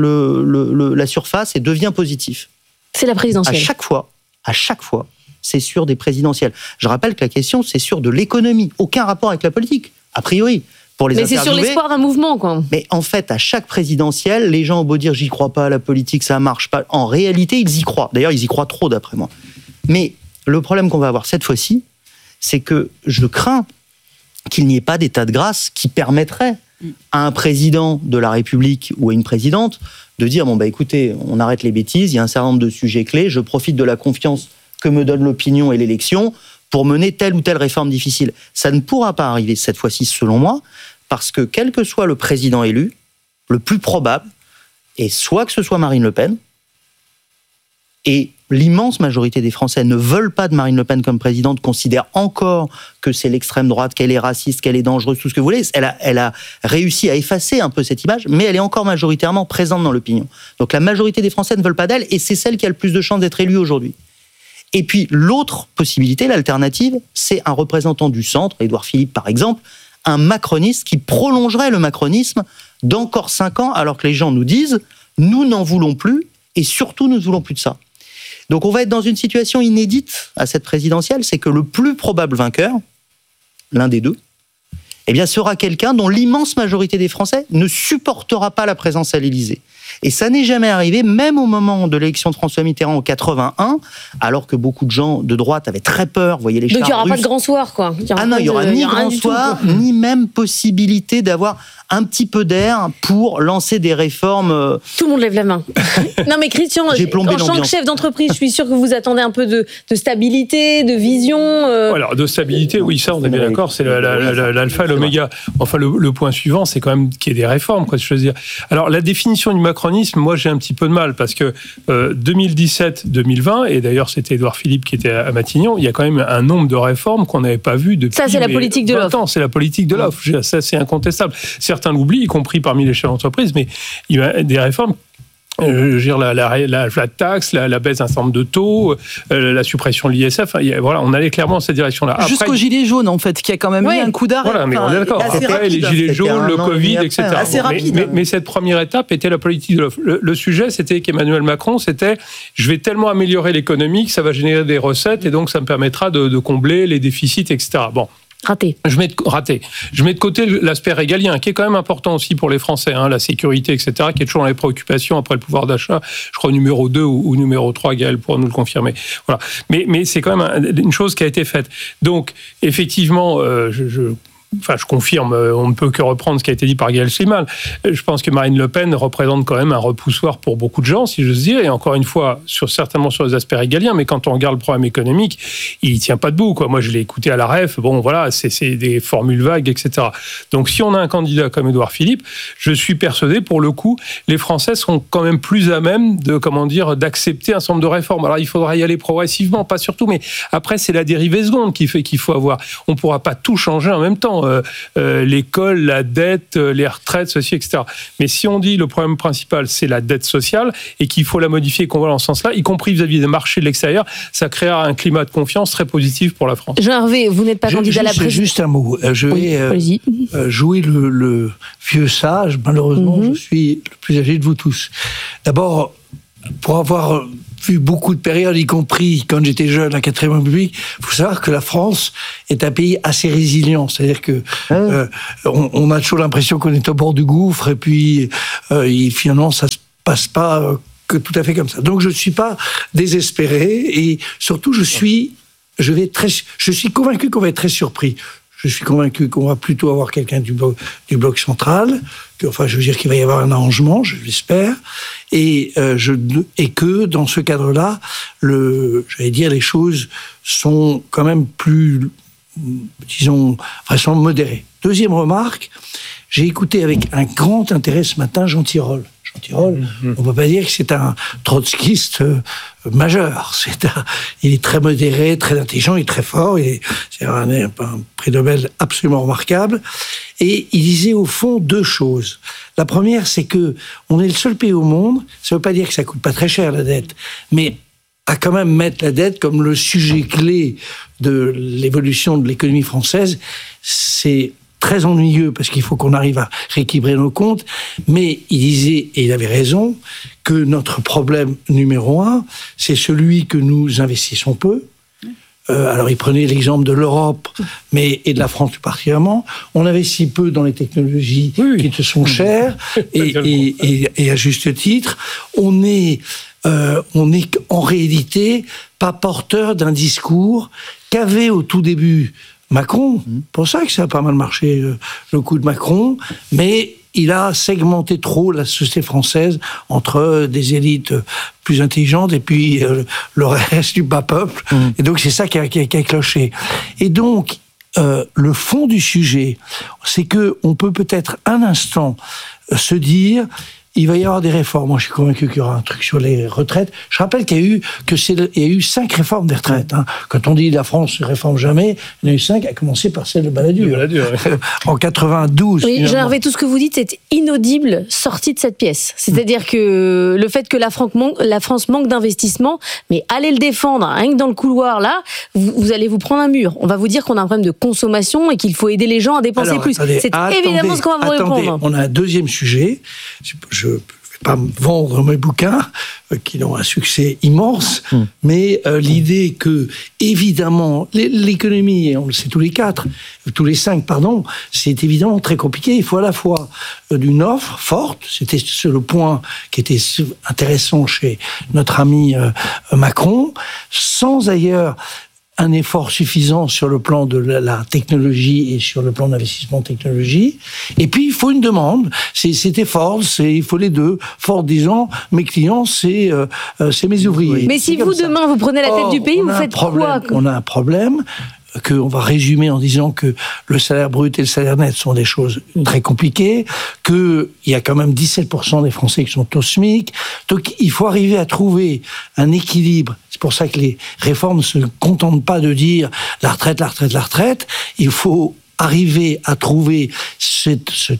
la surface et devient positif. C'est la présidentielle. À chaque fois, c'est sur des présidentielles. Je rappelle que la question, c'est sur de l'économie. Aucun rapport avec la politique, a priori. Mais c'est sur l'espoir d'un mouvement, quoi. Mais en fait, à chaque présidentielle, les gens ont beau dire « j'y crois pas à la politique, ça marche pas ». En réalité, ils y croient. D'ailleurs, ils y croient trop, d'après moi. Mais le problème qu'on va avoir cette fois-ci, c'est que je crains qu'il n'y ait pas d'état de grâce qui permettrait à un président de la République ou à une présidente de dire « bon, écoutez, on arrête les bêtises, il y a un certain nombre de sujets clés, je profite de la confiance que me donne l'opinion et l'élection pour mener telle ou telle réforme difficile ». Ça ne pourra pas arriver cette fois-ci, selon moi, parce que quel que soit le président élu, le plus probable est soit que ce soit Marine Le Pen, et l'immense majorité des Français ne veulent pas de Marine Le Pen comme présidente, considèrent encore que c'est l'extrême droite, qu'elle est raciste, qu'elle est dangereuse, tout ce que vous voulez. Elle a réussi à effacer un peu cette image, mais elle est encore majoritairement présente dans l'opinion. Donc la majorité des Français ne veulent pas d'elle, et c'est celle qui a le plus de chances d'être élue aujourd'hui. Et puis l'autre possibilité, l'alternative, c'est un représentant du centre, Édouard Philippe par exemple, un macroniste qui prolongerait le macronisme d'encore 5 ans, alors que les gens nous disent « nous n'en voulons plus, et surtout nous ne voulons plus de ça ». Donc on va être dans une situation inédite à cette présidentielle, c'est que le plus probable vainqueur, l'un des deux, eh bien sera quelqu'un dont l'immense majorité des Français ne supportera pas la présence à l'Élysée. Et ça n'est jamais arrivé, même au moment de l'élection de François Mitterrand en 81, alors que beaucoup de gens de droite avaient très peur, voyaient les chars russes. Donc il n'y aura pas de grand soir, quoi. Il n'y aura ni grand soir, ni même possibilité d'avoir un petit peu d'air pour lancer des réformes. Tout le monde lève la main. Non mais Christian, en tant que chef d'entreprise, je suis sûr que vous attendez un peu de stabilité, de vision. Alors de stabilité, oui, ça on est bien d'accord, c'est l'alpha et l'oméga. Enfin le point suivant, c'est quand même qu'il y ait des réformes, quoi, je veux dire. Alors la définition du macronisme, moi j'ai un petit peu de mal parce que 2017-2020, et d'ailleurs c'était Édouard Philippe qui était à Matignon, il y a quand même un nombre de réformes qu'on n'avait pas vues depuis. Ça c'est la politique de l'offre. C'est la politique de l'offre. Ça c'est incontestable. Certains l'oublient, y compris parmi les chefs d'entreprise, mais il y a des réformes. La flat tax, la baisse d'un certain nombre de taux, la suppression de l'ISF, voilà, on allait clairement dans cette direction-là. Jusqu'au gilet jaune, en fait, qui a quand même eu un coup d'arrêt. Voilà, mais on est d'accord. Après, les gilets jaunes, le Covid, etc. Assez rapide. Mais cette première étape était la politique de l'offre. Le sujet, c'était qu'Emmanuel Macron, c'était je vais tellement améliorer l'économie que ça va générer des recettes et donc ça me permettra de combler les déficits, etc. Bon. Raté. Je mets de côté l'aspect régalien, qui est quand même important aussi pour les Français, la sécurité, etc., qui est toujours dans les préoccupations après le pouvoir d'achat. Je crois numéro 2 ou numéro 3, Gaël pourra nous le confirmer. Voilà. Mais c'est quand même une chose qui a été faite. Donc, effectivement, je confirme, on ne peut que reprendre ce qui a été dit par Gaël Sliman. Je pense que Marine Le Pen représente quand même un repoussoir pour beaucoup de gens, si j'ose dire, et encore une fois, certainement sur les aspects régaliens, mais quand on regarde le problème économique, il ne tient pas debout, quoi. Moi, je l'ai écouté à la REF, c'est des formules vagues, etc. Donc, si on a un candidat comme Édouard Philippe, je suis persuadé, pour le coup, les Français sont quand même plus à même d'accepter un certain nombre de réformes. Alors, il faudra y aller progressivement, pas surtout, mais après, c'est la dérivée seconde qu'il faut avoir. On ne pourra pas tout changer en même temps. L'école, la dette, les retraites, ceci, etc. Mais si on dit le problème principal, c'est la dette sociale et qu'il faut la modifier, qu'on va dans ce sens-là, y compris vis-à-vis des marchés de l'extérieur, ça créera un climat de confiance très positif pour la France. Jean Hervé, vous n'êtes pas candidat à la présidence. Juste un mot. Je vais jouer le vieux sage. Malheureusement, je suis le plus âgé de vous tous. D'abord, pour avoir vu beaucoup de périodes, y compris quand j'étais jeune, la 4e République, il faut savoir que la France est un pays assez résilient. C'est-à-dire que on a toujours l'impression qu'on est au bord du gouffre et puis finalement, ça ne se passe pas que tout à fait comme ça. Donc, je ne suis pas désespéré et surtout, je suis convaincu qu'on va être très surpris. Je suis convaincu qu'on va plutôt avoir quelqu'un du bloc central, je veux dire qu'il va y avoir un arrangement, je l'espère, et que dans ce cadre-là, les choses sont quand même plus, disons, vraisemblablement modérées. Deuxième remarque, j'ai écouté avec un grand intérêt ce matin Jean Tirole. On ne peut pas dire que c'est un trotskiste majeur. Il est très modéré, très intelligent, il est très fort. C'est un prix Nobel absolument remarquable. Et il disait au fond 2 choses. La première, c'est que on est le seul pays au monde. Ça ne veut pas dire que ça coûte pas très cher la dette, mais à quand même mettre la dette comme le sujet clé de l'évolution de l'économie française, c'est très ennuyeux parce qu'il faut qu'on arrive à rééquilibrer nos comptes, mais il disait, et il avait raison, que notre problème numéro 1, c'est celui que nous investissons peu. Alors il prenait l'exemple de l'Europe, et de la France plus particulièrement. On investit peu dans les technologies qui te sont chères, et à juste titre, on est en réalité pas porteur d'un discours qu'avait au tout début Macron. Pour ça que ça a pas mal marché, le coup de Macron, mais il a segmenté trop la société française entre des élites plus intelligentes et puis le reste du bas peuple. Et donc c'est ça qui a cloché. Et donc le fond du sujet, c'est que on peut peut-être un instant se dire il va y avoir des réformes. Moi, je suis convaincu qu'il y aura un truc sur les retraites. Je rappelle qu'il y a eu 5 réformes des retraites. Quand on dit la France ne réforme jamais, il y en a eu 5, à commencer par celle de Balladur. En 92. Oui, Jean Hervé, tout ce que vous dites est inaudible sorti de cette pièce. C'est-à-dire que le fait que la France manque d'investissement, mais allez le défendre, rien que dans le couloir, là, vous allez vous prendre un mur. On va vous dire qu'on a un problème de consommation et qu'il faut aider les gens à dépenser plus. C'est évidemment ce qu'on va vous répondre. On a un deuxième sujet. Je ne vais pas vendre mes bouquins, qui ont un succès immense, mais l'idée que, évidemment, l'économie, et on le sait tous les 5, c'est évidemment très compliqué. Il faut à la fois d'une offre forte, c'était le point qui était intéressant chez notre ami Macron, sans ailleurs un effort suffisant sur le plan de la technologie et sur le plan d'investissement en technologie. Et puis, il faut une demande. C'était Ford, il faut les deux. Ford disant, mes clients, c'est mes ouvriers. Mais si vous, demain, vous prenez la tête du pays, vous faites quoi ? On a un problème qu'on va résumer en disant que le salaire brut et le salaire net sont des choses très compliquées, qu'il y a quand même 17% des Français qui sont au SMIC. Donc, il faut arriver à trouver un équilibre. C'est pour ça que les réformes ne se contentent pas de dire la retraite, la retraite, la retraite. Il faut arriver à trouver ce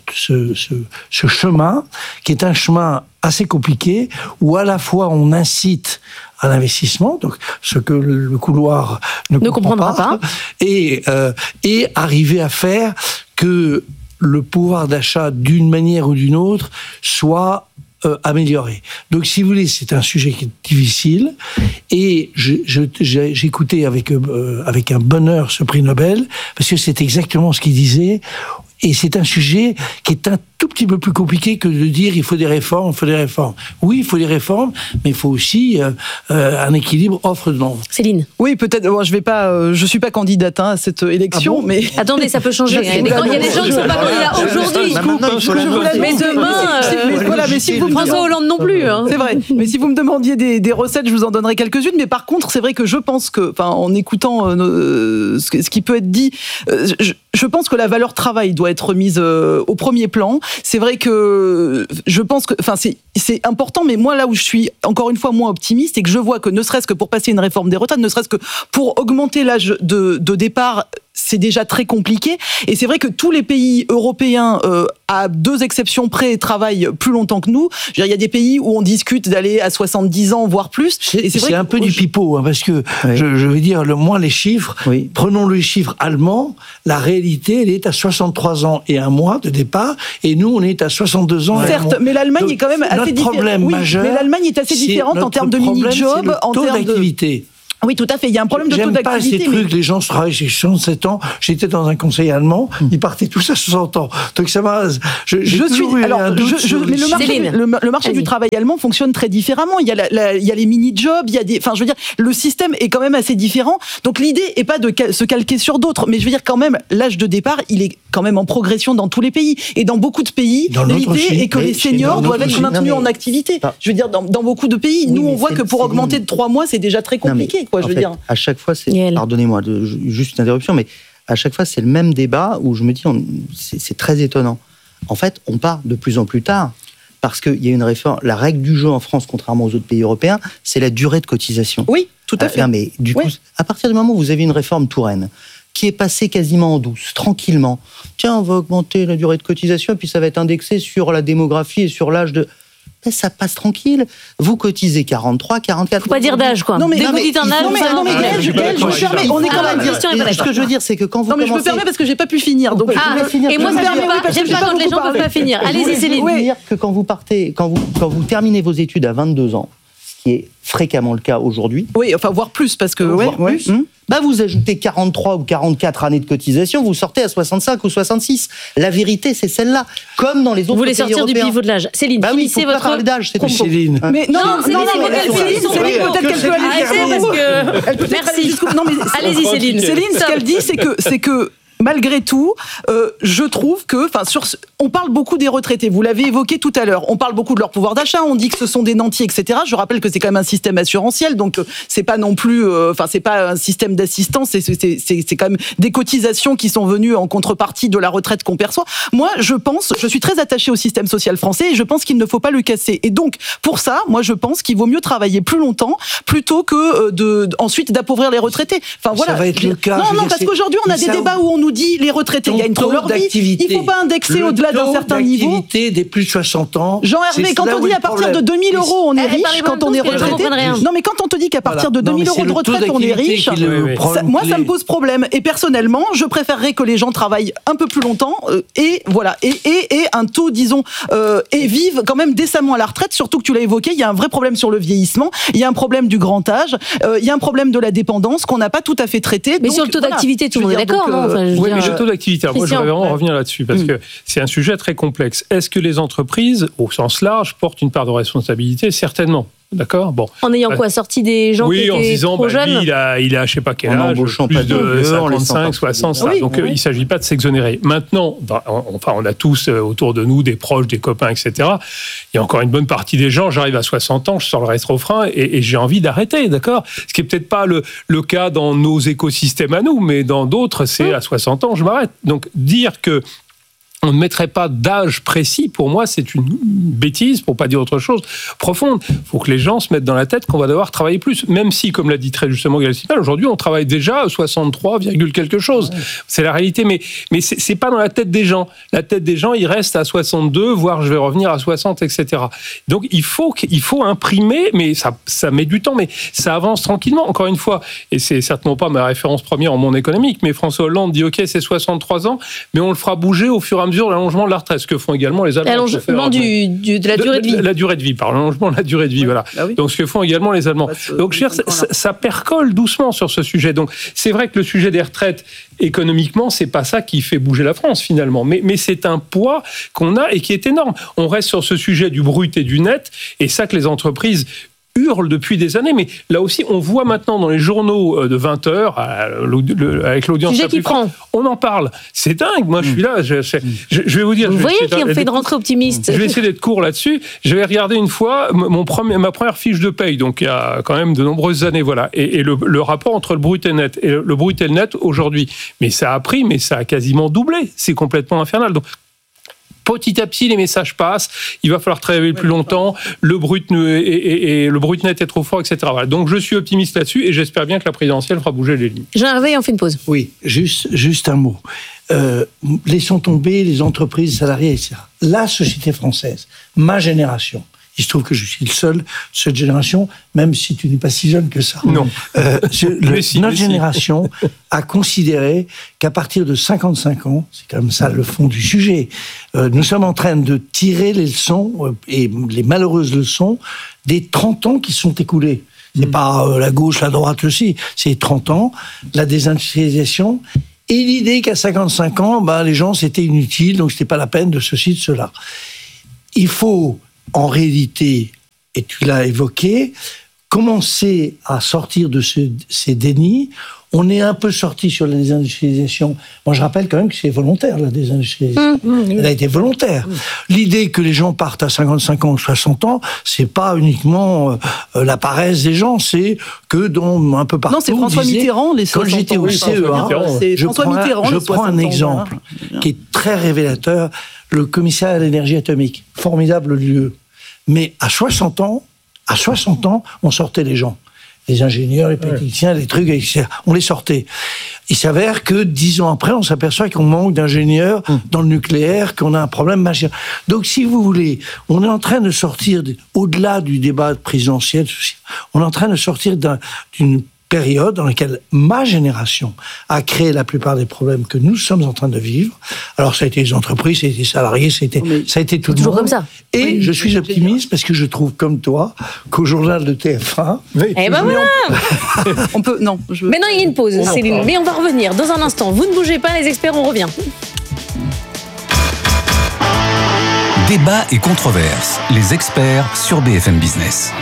chemin, qui est un chemin assez compliqué, où à la fois on incite à l'investissement, donc ce que le couloir ne comprendra pas, et arriver à faire que le pouvoir d'achat, d'une manière ou d'une autre, soit améliorée. Donc, si vous voulez, c'est un sujet qui est difficile. Et j'écoutais avec un bonheur ce prix Nobel, parce que c'est exactement ce qu'il disait. Et c'est un sujet qui est un tout petit peu plus compliqué que de dire il faut des réformes, il faut des réformes. Oui, il faut des réformes, mais il faut aussi un équilibre offre-demande. Céline. Oui, peut-être. Bon, je suis pas candidate à cette élection, ah bon mais attendez, ça peut changer. Il y a des gens qui sont pas candidats aujourd'hui. Mais demain, voilà. Mais si vous François Hollande non plus. Hein. C'est vrai. Mais si vous me demandiez des recettes, je vous en donnerai quelques-unes. Mais par contre, c'est vrai que je pense que, en écoutant ce qui peut être dit, je pense que la valeur travail doit être mise au premier plan. C'est vrai que je pense que, c'est important, mais moi là où je suis encore une fois moins optimiste, c'est que je vois que ne serait-ce que pour passer une réforme des retraites, ne serait-ce que pour augmenter l'âge de départ, c'est déjà très compliqué. Et c'est vrai que tous les pays européens, à 2 exceptions près, travaillent plus longtemps que nous. Il y a des pays où on discute d'aller à 70 ans, voire plus. C'est un peu du pipeau, parce que je veux dire, les chiffres, prenons les chiffres allemands, la réalité, elle est à 63 ans et 1 mois de départ, et nous, on est à 62 ans et 1 mois. Certes, mais l'Allemagne est quand même assez différente. Majeur, mais l'Allemagne est assez différente en termes de mini-job, en termes d'activité. Oui, tout à fait. Il y a un problème de taux d'activité. J'aime pas ces trucs, les gens se travaillent chez 67 ans. J'étais dans un conseil allemand, ils partaient tous à 60 ans. Donc ça m'a. Le marché du travail allemand fonctionne très différemment. Il y a les mini-jobs, il y a des. Enfin, je veux dire, le système est quand même assez différent. Donc l'idée est pas de se calquer sur d'autres, mais je veux dire quand même, l'âge de départ, il est quand même en progression dans tous les pays. Et dans beaucoup de pays, l'idée est que les seniors doivent être maintenus en activité. Je veux dire, dans beaucoup de pays, nous on voit que pour augmenter de 3 mois, c'est déjà très compliqué. À chaque fois, pardonnez-moi, juste une interruption, mais à chaque fois, c'est le même débat où je me dis, c'est très étonnant. En fait, on part de plus en plus tard parce qu'il y a une réforme. La règle du jeu en France, contrairement aux autres pays européens, c'est la durée de cotisation. Oui, tout à fait. Mais du coup, à partir du moment où vous avez une réforme Touraine qui est passée quasiment en douce, tranquillement, tiens, on va augmenter la durée de cotisation et puis ça va être indexé sur la démographie et sur l'âge de... Mais ça passe tranquille. Vous cotisez 43, 44... Faut pas dire d'âge, quoi. Dès que vous dites un âge... Non, mais Gaëlle, je me permets, on est quand même... Ce que je veux dire, c'est que quand vous commencez... Non, mais je me permets parce que j'ai pas pu finir. Donc et moi, j'aime pas quand les gens peuvent pas finir. Allez-y, Céline. Je veux dire que quand vous terminez vos études à 22 ans, ce qui est fréquemment le cas aujourd'hui... Oui, enfin, voire plus, parce que... Voire plus. Vous ajoutez 43 ou 44 années de cotisation, vous sortez à 65 ou 66. La vérité, c'est celle-là. Comme dans les autres pays européens. Vous voulez sortir du pivot de l'âge. Céline, finissez votre... parler d'âge, c'est Céline. Mais non, peut-être qu'elle peut aller jusqu'au bout. Merci. Allez-y, Céline. Céline, ce qu'elle dit, c'est que malgré tout, je trouve que, on parle beaucoup des retraités. Vous l'avez évoqué tout à l'heure. On parle beaucoup de leur pouvoir d'achat. On dit que ce sont des nantis, etc. Je rappelle que c'est quand même un système assurantiel, donc c'est pas non plus, c'est pas un système d'assistance. C'est quand même des cotisations qui sont venues en contrepartie de la retraite qu'on perçoit. Moi, je suis très attachée au système social français et je pense qu'il ne faut pas le casser. Et donc, pour ça, moi, je pense qu'il vaut mieux travailler plus longtemps plutôt que ensuite d'appauvrir les retraités. Enfin voilà. Ça va être le cas. Non, parce qu'aujourd'hui, on a des débats où on nous dit les retraités gagnent trop leur vie. Il ne faut pas indexer au-delà d'un certain niveau. L'activité des plus de 60 ans. Jean-Hervé, quand on dit à partir de 2000 € on est riche, quand on est retraité. Non, mais quand on te dit qu'à partir de 2000 € de retraite on est riche, moi ça me pose problème. Et personnellement, je préférerais que les gens travaillent un peu plus longtemps et voilà et un taux, disons, et vivent quand même décemment à la retraite. Surtout que tu l'as évoqué, il y a un vrai problème sur le vieillissement, il y a un problème du grand âge, il y a un problème de la dépendance qu'on n'a pas tout à fait traité. Mais sur le taux d'activité, tout le monde est d'accord, non? Oui, mais le taux d'activité, moi je voudrais vraiment revenir là-dessus, parce que c'est un sujet très complexe. Est-ce que les entreprises, au sens large, portent une part de responsabilité? Certainement. D'accord. Bon. En ayant sorti des gens qui étaient en disant, trop jeunes. Lui, il a je sais pas quel âge, plus de 55, 60, ça. Donc il s'agit pas de s'exonérer. Maintenant, on a tous autour de nous des proches, des copains, etc. Il y a encore une bonne partie des gens. J'arrive à 60 ans, je sors le rétrofrein et j'ai envie d'arrêter, d'accord. Ce qui est peut-être pas le cas dans nos écosystèmes à nous, mais dans d'autres, c'est à 60 ans, je m'arrête. Donc dire que on ne mettrait pas d'âge précis, pour moi, c'est une bêtise, pour pas dire autre chose, profonde. Il faut que les gens se mettent dans la tête qu'on va devoir travailler plus. Même si, comme l'a dit très justement Gaëlle Sipal, aujourd'hui, on travaille déjà à 63, quelque chose. Ouais. C'est la réalité, mais c'est pas dans la tête des gens. La tête des gens, ils restent à 62, voire je vais revenir à 60, etc. Donc, il faut imprimer, mais ça met du temps, mais ça avance tranquillement. Encore une fois, et c'est certainement pas ma référence première en monde économique, mais François Hollande dit, OK, c'est 63 ans, mais on le fera bouger au fur et à mesure de l'allongement de la retraite, ce que font également les Allemands. L'allongement de la durée de vie. La durée de vie, pardon, l'allongement de la durée de vie, voilà. Ah oui. Donc ce que font également les Allemands. Donc je veux dire, ça percole doucement sur ce sujet. Donc c'est vrai que le sujet des retraites, économiquement, c'est pas ça qui fait bouger la France finalement, mais c'est un poids qu'on a et qui est énorme. On reste sur ce sujet du brut et du net, et ça que les entreprises hurlent depuis des années, mais là aussi, on voit maintenant dans les journaux de 20 heures, avec l'audience la plus forte, on en parle. C'est dingue. Moi, je suis là. Je vais vous dire. Vous voyez qu'il me fait de rentrée optimiste. Je vais essayer d'être court là-dessus. Je vais regarder une fois ma première fiche de paye, donc il y a quand même de nombreuses années, voilà, et le rapport entre le brut et net, et le brut et le net aujourd'hui. Mais ça a pris, mais ça a quasiment doublé. C'est complètement infernal. Donc, petit à petit, les messages passent. Il va falloir travailler plus longtemps. Le brut net est trop fort, etc. Voilà. Donc, je suis optimiste là-dessus et j'espère bien que la présidentielle fera bouger les lignes. Jean-Hervé, on fait une pause. Oui, juste un mot. Laissons tomber les entreprises, salariés, etc. La société française, ma génération. Il se trouve que je suis le seul de cette génération, même si tu n'es pas si jeune que ça. Non. Notre génération a considéré qu'à partir de 55 ans, c'est quand même ça le fond du sujet, nous sommes en train de tirer les leçons, et les malheureuses leçons, des 30 ans qui sont écoulés. C'est pas la gauche, la droite aussi, c'est 30 ans, la désindustrialisation, et l'idée qu'à 55 ans, les gens, c'était inutile, donc c'était pas la peine de ceci, de cela. Il faut... En réalité, et tu l'as évoqué, commencer à sortir de ces dénis. On est un peu sorti sur la désindustrialisation. Moi, je rappelle quand même que c'est volontaire, la désindustrialisation. Elle a été volontaire. L'idée que les gens partent à 55 ans ou 60 ans, c'est pas uniquement la paresse des gens, c'est que dans un peu partout... Non, c'est François Mitterrand, les 60 ans. Quand j'étais au CEA, je prends un exemple qui est très révélateur. Le commissariat à l'énergie atomique, formidable lieu. Mais à 60 ans, on sortait les gens. Les ingénieurs, les techniciens, les trucs, etc. On les sortait. Il s'avère que 10 ans après, on s'aperçoit qu'on manque d'ingénieurs dans le nucléaire, qu'on a un problème majeur. Donc, si vous voulez, on est en train de sortir, au-delà du débat présidentiel, on est en train de sortir d'une période dans laquelle ma génération a créé la plupart des problèmes que nous sommes en train de vivre. Alors, ça a été les entreprises, ça a été les salariés, ça a été tout le monde. Toujours comme ça. Et je suis optimiste parce que je trouve, comme toi, qu'au journal de TF1... Eh ben voilà. On peut... Non. Maintenant, il y a une pause, Céline. Mais on va revenir dans un instant. Vous ne bougez pas, les experts, on revient. Débat et controverse. Les experts sur BFM Business.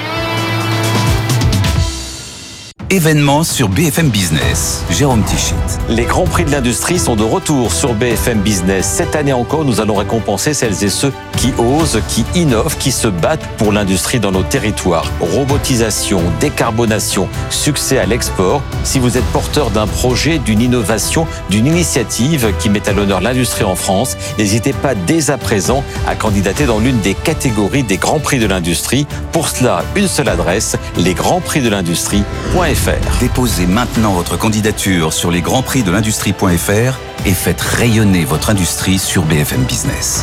Événements sur BFM Business. Jérôme Tichit. Les Grands Prix de l'industrie sont de retour sur BFM Business. Cette année encore, nous allons récompenser celles et ceux qui osent, qui innovent, qui se battent pour l'industrie dans nos territoires. Robotisation, décarbonation, succès à l'export. Si vous êtes porteur d'un projet, d'une innovation, d'une initiative qui met à l'honneur l'industrie en France, n'hésitez pas dès à présent à candidater dans l'une des catégories des Grands Prix de l'industrie. Pour cela, une seule adresse, lesgrandsprixdelindustrie.fr. Déposez maintenant votre candidature sur lesgrandsprixdelindustrie.fr et faites rayonner votre industrie sur BFM Business.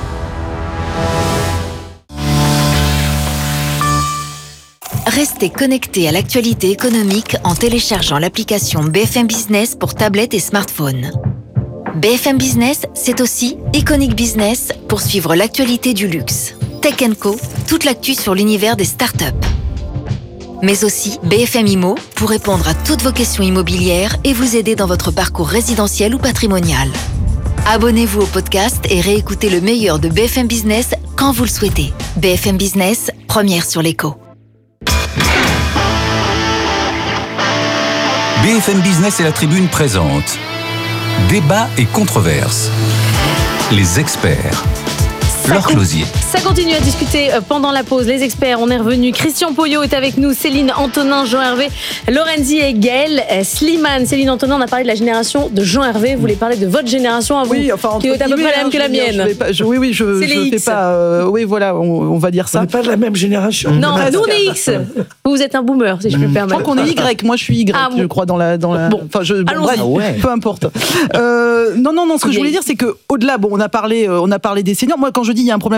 Restez connectés à l'actualité économique en téléchargeant l'application BFM Business pour tablette et smartphone. BFM Business, c'est aussi Iconic Business pour suivre l'actualité du luxe. Tech & Co, toute l'actu sur l'univers des startups. Mais aussi BFM Immo pour répondre à toutes vos questions immobilières et vous aider dans votre parcours résidentiel ou patrimonial. Abonnez-vous au podcast et réécoutez le meilleur de BFM Business quand vous le souhaitez. BFM Business, première sur l'écho. BFM Business et la Tribune présente Débat et controverse. Les experts. Leur Closier. Ça continue à discuter pendant la pause. Les experts, on est revenu. Christian Poyot est avec nous, Céline Antonin, Jean-Hervé Lorenzi et Gaël Sliman. Céline Antonin, on a parlé de la génération de Jean-Hervé. Vous voulez parler de votre génération à vous, qui est à peu près la même que la mienne. Je fais pas. Oui, voilà, on va dire ça. On n'est pas de la même génération. Non, nous on est X. Vous êtes un boomer, si je puis me permettre. Je crois qu'on est Y. Moi, je suis Y. Je crois dans la. Bon, enfin, peu importe. Non. Ce que je voulais dire, c'est que au-delà, on a parlé des seniors. Moi, quand je dis il y a un problème avec la valeur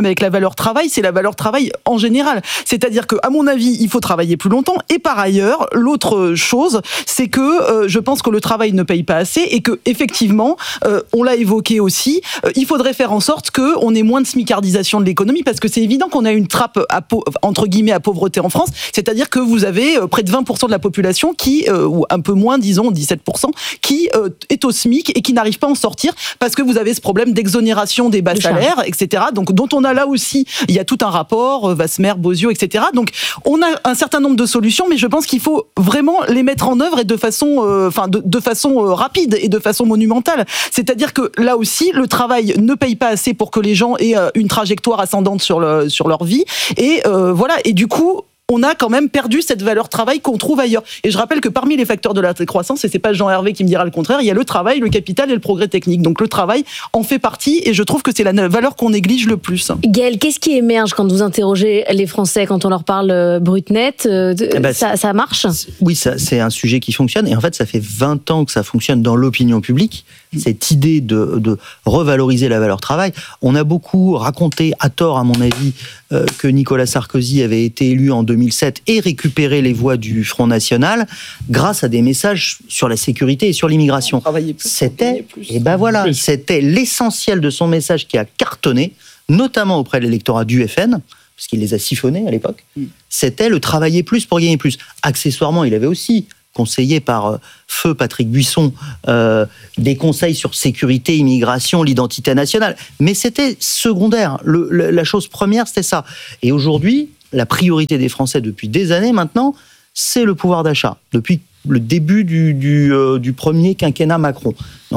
valeur travail, c'est la valeur travail en général. C'est-à-dire que, à mon avis, il faut travailler plus longtemps. Et par ailleurs, l'autre chose, c'est que je pense que le travail ne paye pas assez et que, effectivement, on l'a évoqué aussi, il faudrait faire en sorte qu'on ait moins de smicardisation de l'économie, parce que c'est évident qu'on a une trappe entre guillemets à pauvreté en France. C'est-à-dire que vous avez près de 20% de la population qui, ou un peu moins, disons 17%, qui est au SMIC et qui n'arrive pas à en sortir parce que vous avez ce problème d'exonération des bas salaires, etc. Donc, dont on a là aussi, il y a tout un rapport, Vasmer, Bozio, etc. Donc, on a un certain nombre de solutions, mais je pense qu'il faut vraiment les mettre en œuvre et de façon, de façon rapide et de façon monumentale. C'est-à-dire que là aussi, le travail ne paye pas assez pour que les gens aient une trajectoire ascendante sur leur vie. Et voilà. Et du coup, on a quand même perdu cette valeur travail qu'on trouve ailleurs. Et je rappelle que parmi les facteurs de la croissance, et c'est pas Jean Hervé qui me dira le contraire, il y a le travail, le capital et le progrès technique. Donc le travail en fait partie, et je trouve que c'est la valeur qu'on néglige le plus. Gaël, qu'est-ce qui émerge quand vous interrogez les Français, quand on leur parle brut net ça marche ? Oui, c'est un sujet qui fonctionne, et en fait ça fait 20 ans que ça fonctionne dans l'opinion publique, cette idée de revaloriser la valeur travail. On a beaucoup raconté, à tort à mon avis, que Nicolas Sarkozy avait été élu en 2007 et récupéré les voix du Front National grâce à des messages sur la sécurité et sur l'immigration. C'était l'essentiel de son message qui a cartonné, notamment auprès de l'électorat du FN, parce qu'il les a siphonnés à l'époque. C'était le travailler plus pour gagner plus. Accessoirement, il avait aussi conseillé par feu Patrick Buisson des conseils sur sécurité, immigration, l'identité nationale. Mais c'était secondaire. La chose première, c'était ça. Et aujourd'hui, la priorité des Français depuis des années maintenant, c'est le pouvoir d'achat. Depuis le début du premier quinquennat Macron.